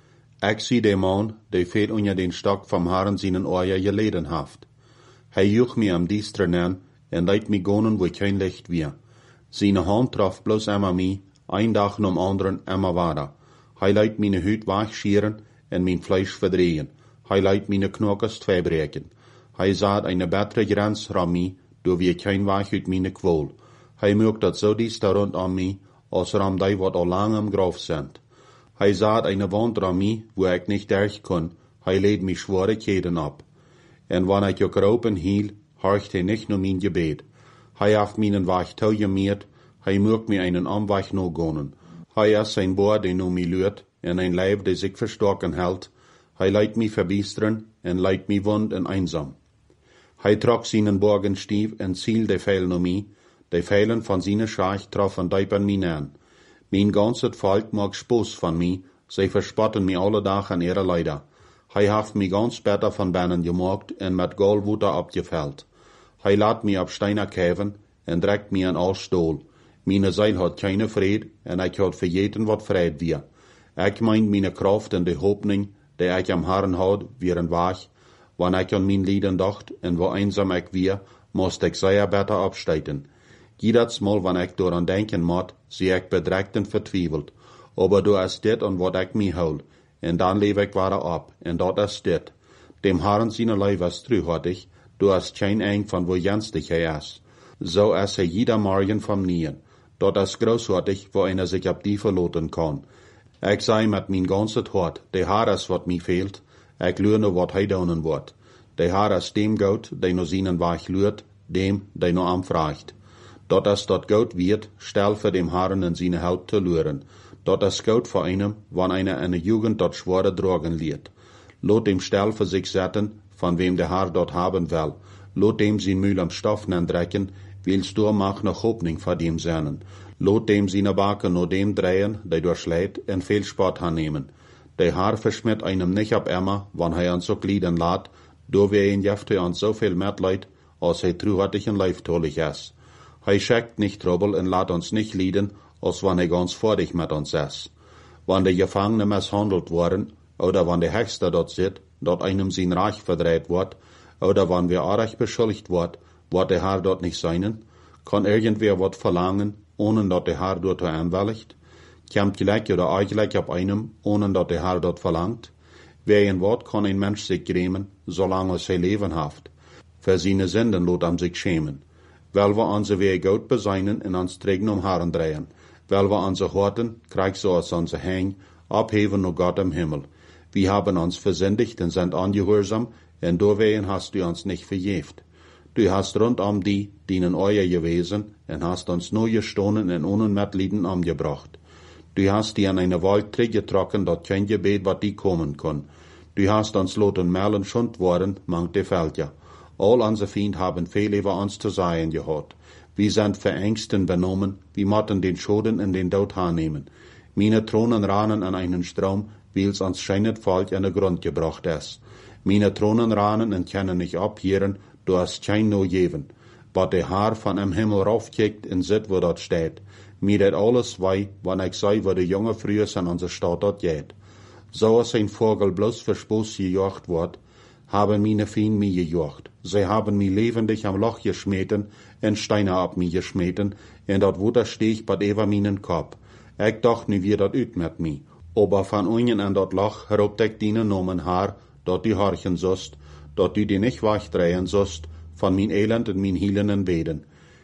Ik zie de man, die veel onder den Stock vom Herren seinen Eier geleden heeft. Hij joeg mij am diesteren aan, en leidt mij gonen, wo kein Licht weer. Seine Hand traf bloß immer mij, ein Dag nom anderen immer weiter. Hij leidt meine Hüt wegscheren en mijn Fleisch verdrehen. Hij leidt meine Knokkers tweebreken. Hij zaad eine bessere Grenz ram mij, door wie kein Weg uit meine Quol. Hij mögt dat so dies da rund an mij, als ram die wat al lang am Graf sind. Hij zaad eine Wand ram mij, wo ik nicht durch kon. Hij leed mij Schwierigkeiten ab. En wanneer ik ook ropen hiel, horcht hij nicht nur mein Gebet. Hij heeft meinen Weg toegemeerd, hij mögt mir einen Amweg no gonen. Hij is zijn boer die no mij luurt, en een lijf die zich verstoken hält. Hij leidt mij verbiesteren, en leidt mij wund en einsam. Hij trok seinen Borgenstief en ziel de Pfeil no mij, de Pfeilen van seine Schach troffen dijpen mij aan. Mijn ganzet Volk mag spoos van mij, zij verspotten mij alle dag an ihre Leider. Hij heeft mij ganz beter van binnen gemaakt en met Goldwater opgeveld. Hij laat mij op steiner kijven en trekt mij aan al stoel. Meine Seil hat keine Vrede en ik had vergeten wat vrede weer. Ik meint meine Kraft en de hoopning, die ik am Herren had, weer een waag. Wanneer ik aan mijn Lieden dacht en wo einsam ik weer, moest ik zeer beter opstijten. Jedes Mal, wanneer ik daaraan denken moet, zie ik bedrekt en vertwijfeld. Aber du is dit aan wat ik mij houd, en dan leef ik weer op, en dat is dit. Dem Herren zijn lijf is truhartig, du is geen eng van wo jenstig hij is. Zo is hij jeder morgen van nien. Dat is großartig, wo einer sich op die verloten kan. Ik zei met mijn ganzet hart, de Herr is wat mij fehlt, ik luur nu wat hij doen wordt. De Herr is dem goud, die no seinen Weg luurt, dem, die no am vraagt. Dat is dat goud wird, stel für dem Herren in seine Help te luren. Dat is goud voor einem, wann einer in de Jugend dat schwere drogen leert. Lot dem stel für sich zetten, van wem de Herr dort haben will. Lot dem zijn Mühl am Stoff drecken, willst du mag noch Hoffnung vor dem seinen. Lot dem seine Baken no dem drehen, die durchschlägt, en viel Sport annehmen. Der Herr verschmiert einem nicht ab immer, wann hij uns so glieden lädt, do wir ihn jefte uns so viel Mitleid, als hij truhartig en leiftolig is. Hij schickt nicht Trouble en laat uns nicht lieden, als wann hij ganz vordig mit uns is. Wann de Gefangene misshandelt worden, oder wann de Hechster dort sit, dort einem sein Reich verdreht wird, oder wann wir arg beschuldigt wird der Herr dort nicht seinen, kann irgendwer wat verlangen, ohne dat der Herr dort aanwilligt? Kommt gleich oder eigentlich ab einem, ohne dat der Herr dort verlangt? Wer ein Wort kann ein Mensch sich grämen, solange es sein Leben haft? Für seine Sünden lot am sich schämen. Weil wir unsere Wege gut beseinen und uns trägen Herren drehen. Weil wir unsere Horten, krieg so als unser Hang, abheben nur Gott im Himmel. Wir haben uns versündigt und sind ungehorsam, und deswegen hast du uns nicht verjeft. Du hast rundum die in euer gewesen, und hast uns nur gestohlen und ohne Mitleiden umgebracht. Du hast die an eine Wald getrocken, dort kein Gebet, wat die kommen kann. Du hast uns loten mehlen schund worden, mangt de Felder. All unsere Feind haben viel über uns zu sagen gehört. Wir sind verängsten benommen, wir motten den Schoden in den Tod annehmen. Meine Thronen ranen an einen Strom, wils uns scheinet Volk an den Grund gebracht ist. Meine Thronen ranen und können nicht abhören, du hast kein no geben. Wat der Herr von am Himmel raufkickt und sit, wo dort steht. Mir dat alles wei, wann ich sei, wo der junge früher an unserer Stadt dort geht. So als ein Vogel bloß für Spaß gejocht wird, haben meine Fien mir gejocht. Sie haben mich lebendig am Loch geschmeten und Steine ab mir geschmeten, und dort wo da steh ich bei über meinen Kopf. Ich dacht nie wie dat üt mit mi. Aber von unten an dort Loch robt ich dine Nomen Haar, dort die horchen sost, dort die nicht wegdrehen sost, von mein Elend und mein Hielen Beden.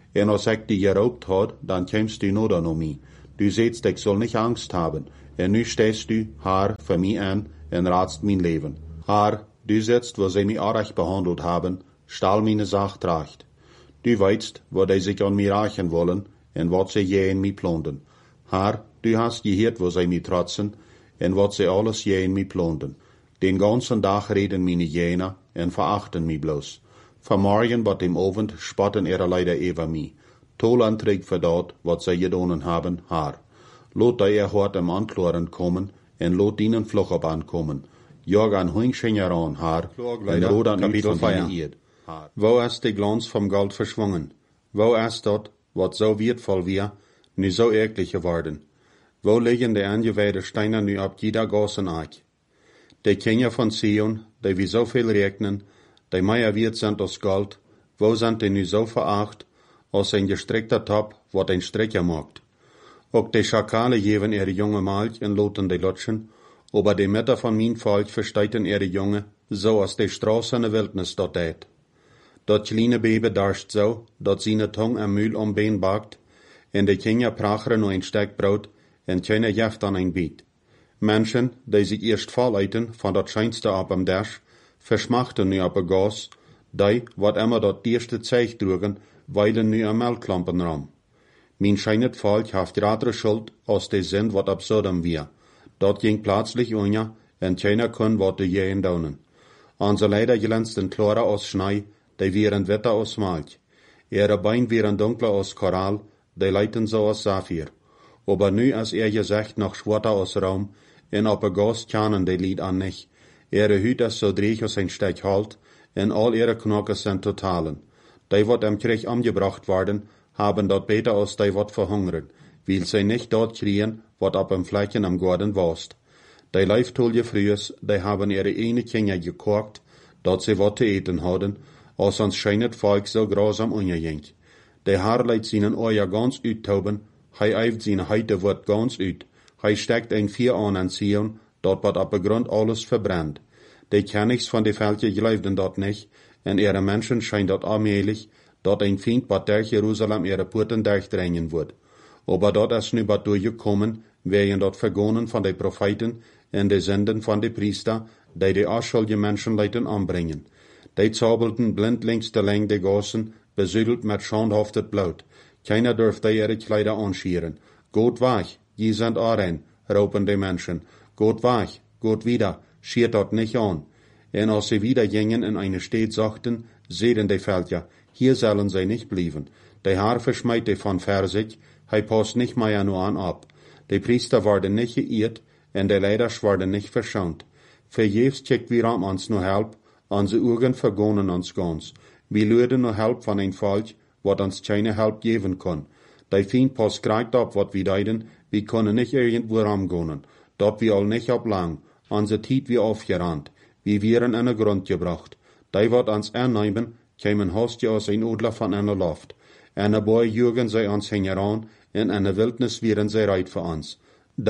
En als ik die geroopt had, dan kämst du noder naar mij. Du zegt, ik soll nicht Angst haben. En nu stehst du, Haar, für mich an en ratst mein Leben. Haar, du sitzt, wo sie mich arg behandelt haben, stahl meine Sach tracht. Du weißt, wo die sich an mir rächen wollen, en wat sie je in mich plonden. Haar, du hast gehört, wo sie mich trotzen, en wat sie alles je in mich plonden. Den ganzen Tag reden meine Jener, en verachten mich bloß. Vanmorgen bat im Abend spotten ihre leider über mich. Tollanträg für dort, wat sie gedonen haben, Haar. Lot die hart am Ankloren kommen, en lot ihnen Fluch op ankommen. Jag an Hüngschenger an, Haar, en rodan uit van meine Eerd. Wo ist die Glanz vom Gold verschwungen? Wo ist dort, wat so wertvoll wir, nu so eklig geworden? Wo liegen die angeweide Steine nu ab jeder Gassen Eich? Die Kinder von Zion, die wie so viel regnen, die mehr wert sind als Gold, wo sind die nu so veracht, als ein gestreckter Top, wat ein Strecker macht? Auch die Schakale geben ihre junge Malch en loten die Lutschen, aber die Mütter von mein Volk versteiten ihre Junge, so als die Straße in der Wildnis dort eit. Dat kleine Baby darscht so, dat seine Tongue am Mühl am Bein bakt, en die Kinder pracheren nur ein Stück Brot, en keine Jaft an ein Biet. Menschen, die sich erst volleiten von dat scheinste ab am Dash, verschmachten nu ab a Gas, die, wat immer dat erste Zeich trugen, weilen nu am Melkklampen ram. Mein scheinet Volk haft gratre Schuld, als die sind, wat ab Sodom wir. Dat ging plötzlich unja, en keiner kon wat de jähen daunen. Onze leider glänzten klarer aus Schnee, die wären wetter aus Malch. Ihre Bein wären dunkler aus Korall, die leiten so aus Saphir. Aber nu als gesagt noch schwarzer aus Raum, en op a Gas kanen die Lied an nicht. Ihre Hüt ist so dreig als ein Stück Halt, en all ihre Knochen sind totalen. Die wat am Krieg umgebracht worden, haben dort beter als die wat verhungern, weil sie nicht dort kriegen, wat ab am Flecken am Garten warst. Die Leiftolje frühs, die haben ihre eine Kinder gekocht, dort sie wat zu eten hadden, als uns scheinet Volk so grausam ungejink. Die Haar leit seinen Eier ganz uttauben, hei eift seine Heite wird ganz ut, hei steckt ein Vier an Zion, dort wat ab Grund alles verbrennt. Die Königs von die Völker gleifden dort nicht, en ihre Menschen scheint dort allmählich, dort ein Feind bat durch Jerusalem ihre Porten durchdrängen wird. Aber dort ist nu bat durchgekommen, werden dort vergonnen von den Propheten en de Senden von den Priester, die unschuldige Menschenleuten anbringen. Die zaubelten blindlings de Länge der Gassen, besudelt mit schandhaftet Blut. Keiner dürfte ihre Kleider anschieren. Geht weg, je sind arein, raupen die Menschen. Geht weg, geht wieder, schiert dort nicht an. En als sie wieder gingen in eine Stadt sagten, sehen die Völker, hier sollen sie nicht blieben. Die Haar verschmeit die von Versich, hei passt nicht mehr nur an ab. Die Priester werden nicht geirrt, en die Leiders werden nicht verschont. Verjefs checkt wir am uns nur Help, onze Augen vergonnen uns ganz. Wir luden nur Help von ein Volk, wat uns keine Help geben kann. Die Feind passt greit ab, wat wir deiden, wir können nicht irgendwo ramgonen. Dort wir all nicht ablang, onze Tiet wir aufgerannt, wir wären an den Grund gebracht. Die wat uns annehmen, kämen Hostie aus ein Odler von einer Luft. Eine Boy jürgen sie uns hingeran, in einer Wildnis wären sie reit für uns.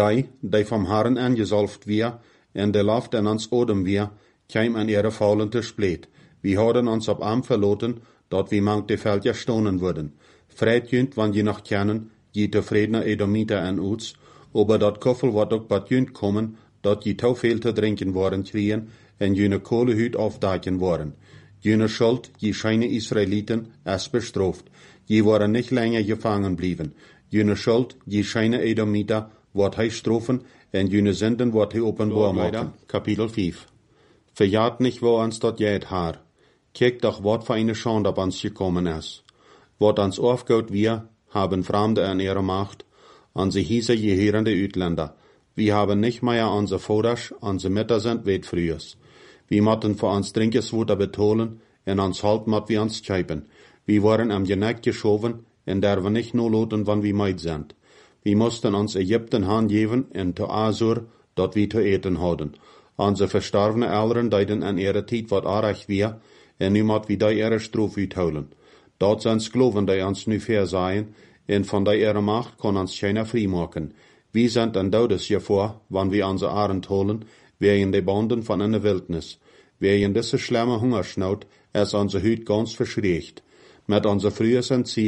Die vom Herrn angesalft wir, en de Luft in uns Odem wir, käm an ihre faulende Splet. Wir haben uns ab Arm verloten, dort wie manch die Völker stonen würden. Freit jünt, wann je noch kennen, je zufriedener Edomiter an uns, aber dort Koffel wat auch bat jünt kommen, dort je tau viel zu trinken worden kriegen, en jene Kohlehüt aufdaken worden. Jene Schuld, je scheine Israeliten, es bestraft. Je waren nicht länger gefangen blieben. Jene Schuld, je scheine Edomiter, wat hij strofen, en jene Sünden wat hij openbaar machen. Kapitel 5. Verjaht nicht, wo uns dort jäht Haar. Kijk doch, wat für eine Schande ab uns gekommen ist. Wat uns aufgeht wir, haben Fremde an ihrer Macht, an sie hieße gehörende Utländer. Wir haben nicht mehr unsere Voders, unsere Mütter sind weit frühers. Wir motten für uns Trinkeswuter betonen, en uns halt mot wir uns scheipen. Wir waren am Geneck geschoben, en der wir nicht nur loten, wann wir meid sind. Wir mussten uns Ägypten handgeben, en to Asur, dort wir zu eten hadden. Unsere verstorbene Eltern deiden an ihre Tijd wat arg wir, en nu mot wir die ihre Strof uithouden. Dort sind Skloven, die uns nu fair seien, en von der ihre Macht kann uns keiner frei machen. Wir sind an Todes hiervor, wann wir unsere Arend holen, wegen die Banden von einer Wildnis. Wegen diese schlimme Hungersnot ist unsere Hüt ganz verschriecht. Mit unserer frühes Entziehung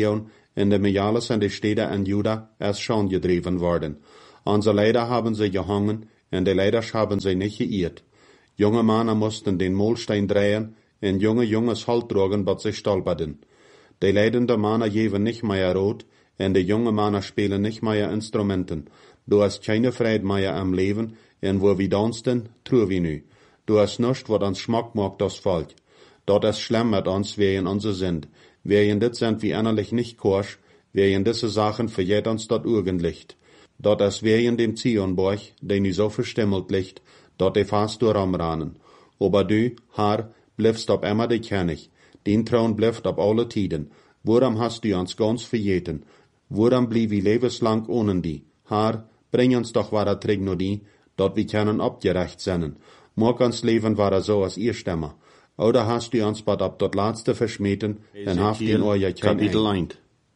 in de Meales en de Städte in Juda erst schon gedreven worden. Unsere Leider haben sie gehangen, en de Leiders haben sie nicht geirrt. Junge Männer mussten den Molstein drehen, en junge Junges Halt drogen, wat sie stolperten. De leidende Männer geven nicht mehr rot, en de junge Männer spielen nicht mehr Instrumenten. Du hast keine Freude mehr am Leben, en wo wir dansten, true wir nu. Du hast nichts, wat uns Schmack macht, das Volk. Dort ist schlimm mit uns, wer unser sind. Wer dit sind wir innerlich nicht korsch, wer diese Sachen verjährt uns dort Urgenlicht. Dort ist wer dem Zionborg, den nu so verstimmelt liegt, dort de fast durchramranen. Aber du, Herr, bliffst ob immer de König, den Thron blifft ob alle Tiden. Woran hast du uns ganz verjeten? Woran blieb wir lebenslang ohne die? Herr, bring uns doch wahre Träg nur die, dort wir können abgerecht sein. Mag uns Leben wahre so als ihr Stimme. Oder hast du uns bad ab dort Letzte verschmeten, en haft in euer Kapitel 1.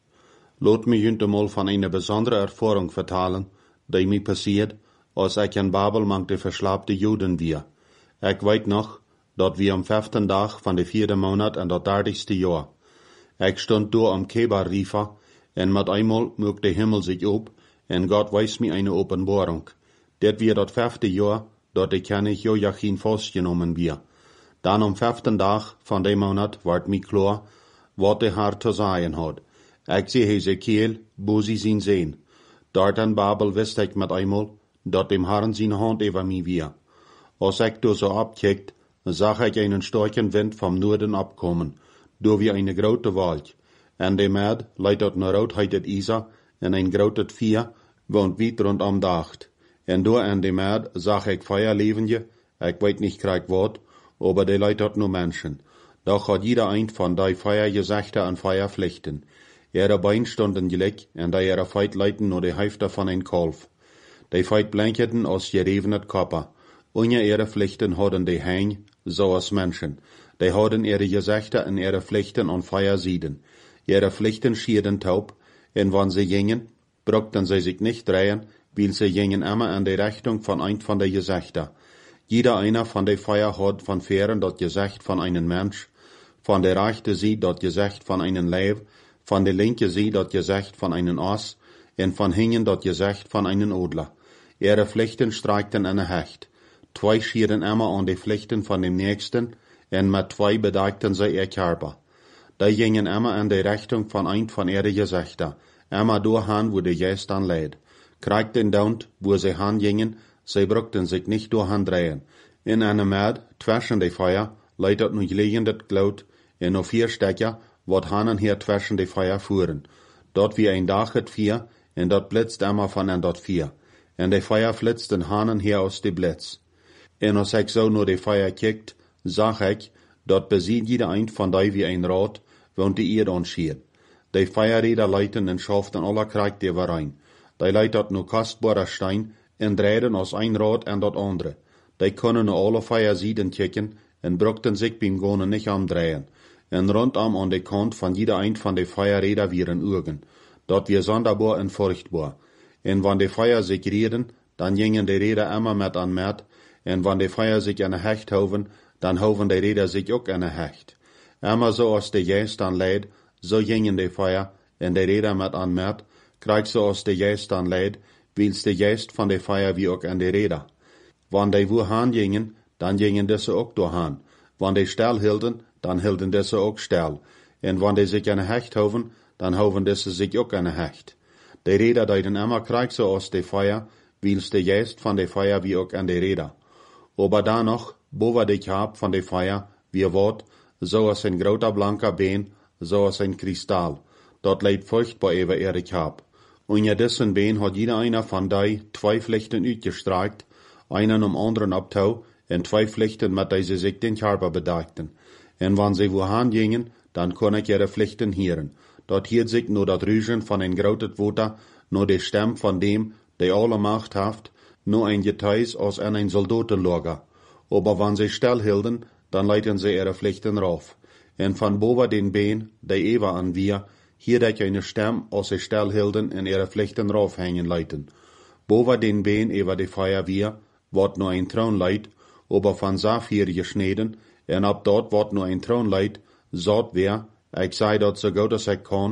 Lot mich heute mal von einer besonderen Erfahrung vertellen, die mir passiert, als ich in Babel mankte verschlapte Juden wir. Ich weet noch, dat wir am 5. Tag von de 4. Monat en dat 30. Jahr. Ich stond door am Kebar Rifa, en mit einmal mögt der Himmel sich op, en Gott weist mir eine Offenbarung. Det wir dat 5. Jahr, dat de König Joachim festgenommen wir. Dann am 5. Tag von dem Monat ward mir klar, wat der Herr zu sagen hat. Ich seh Hesekiel, wo sie ihn sehen. Dort in Babel wist ich mit einmal, dat dem Herrn seine Hand über mir wir. Als ich da so abkickt, sah ich einen starken Wind vom Norden abkommen, durch wie eine grote Wald. En de Mäd leitet naar roodheid het Isa, en een groot Vier woont weit rondom dacht. En door en de Mäd zag ik Feierlevende, ich weet nicht krieg wat, aber de leitet nur Menschen. Doch hat jeder ein von die Feiergesächte an Feierpflichten. Ihre Bein stunden gleich, en die ihre Feit leiten nur die Hälfte von ein Kalf. Die Feit blanketen aus gerevenet Kopper. Ohne ihre Pflichten hadden die Hang, so als Menschen. Die hadden ihre Gesächte en ihre Pflichten an Feier sieden. Ihre Pflichten schierden taub, en wann sie gingen, brauchten sie sich nicht drehen, weil sie gingen immer in die Richtung von ein von den Gesächten. Jeder einer von den Feier hat von Fähren das Gesächt von einem Mensch, von der rechten Seite das Gesächt von einem Leib, von der linken Seite das Gesächt von einem Ass, en von hinten das Gesächt von einem Adler. Ihre Pflichten streikten in Hecht. 2 schieren immer an die Pflichten von dem Nächsten, en mit 2 bedeckten sie ihr Körper. Die gingen immer in die Richtung von ein von ihren Gesächten, immer durchhan, wo der Geist dann leid. Kriegten daunt, wo sie hingingen, sie brauchten sich nicht durchhan drehen. In einem Mäd, zwischen die Feuer, leitet nun liegendes Glaut, en noch 4 Stecker, wat hanen hier zwischen die Feuer fuhren. Dort wie ein Dach het 4, en dort blitzt immer von en dort 4. En die Feuer flitzten hanen hier aus die Blitz. En als ich so nur die Feuer kickt, sag ich, dort besieht jeder ein von die wie ein Rad, woont die Erde anschiert. Die Feuerräder leiten en schaften aller Krieg die rein. Die leitet nur kostbarer Stein en drehen aus ein Rad en dat andere. Die können nur alle Feuersieden kicken en brauchten sich beim Gonen nicht amdrehen. En rondom an de Kant von jeder ein von de Feuerräder wieren Urgen. Dort wir sonderbar en furchtbar. En wann de Feuer sich reden, dann gingen de Räder immer mit an Mäd, en wann de Feuer sich an Hecht hoven, dann hoven de Räder sich auch an Hecht. Immer so als de Geist dann leid, so gingen de Feuer, en de Räder mit an Mäd, krieg so als de Geist dann leid, wils de Geist von de Feuer wie auch an de Räder. Wann de wohan gingen, dann gingen desse auch dohan. Wann de still hielden, dann hielden desse auch still. En wann de sich an Hecht hoven, dann hoven desse sich auch an Hecht. De Räder deuten immer krieg so aus de Feuer, wils de Geist von de Feuer wie auch an de Räder. Aber da noch, boven de Kap von de Feuer, wie wat, so als ein groter blanker Been, so als ein Kristall. Dort leidt furchtbar über ihre Kap. Unter dessen Been hat jeder einer von die 2 Pflichten uitgestreikt, einen anderen abtau, en 2 Pflichten mit die sie sich den Körper bedeckten. En wann sie wohan gingen, dann kon ich ihre Pflichten hören. Dort hielt sich nur dat Rüschen von ein grotet Water, nur die Stimme von dem, der alle Macht haft, nur ein Geteis aus ein Soldatenlager. Aber wann sie still hielden, dann leiten sie ihre Pflichten rauf. En von boven den Been, der Eva an wir, hier dat eine Stimme aus sie still hielden en ihre Pflichten raufhängen leiten. Boven den Been über die Feuer wir, wort nur ein Thron leit, aber von Saphir geschneden, en ab dort wort nur ein Thron leit, sort wer, ich sei dort so gut als ich kann,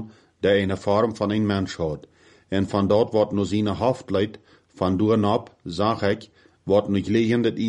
der eine Form von een Mensch hat. En van dort wordt nu zijn hoofdleid, van doornap, zag ik, wordt nu gelegen dat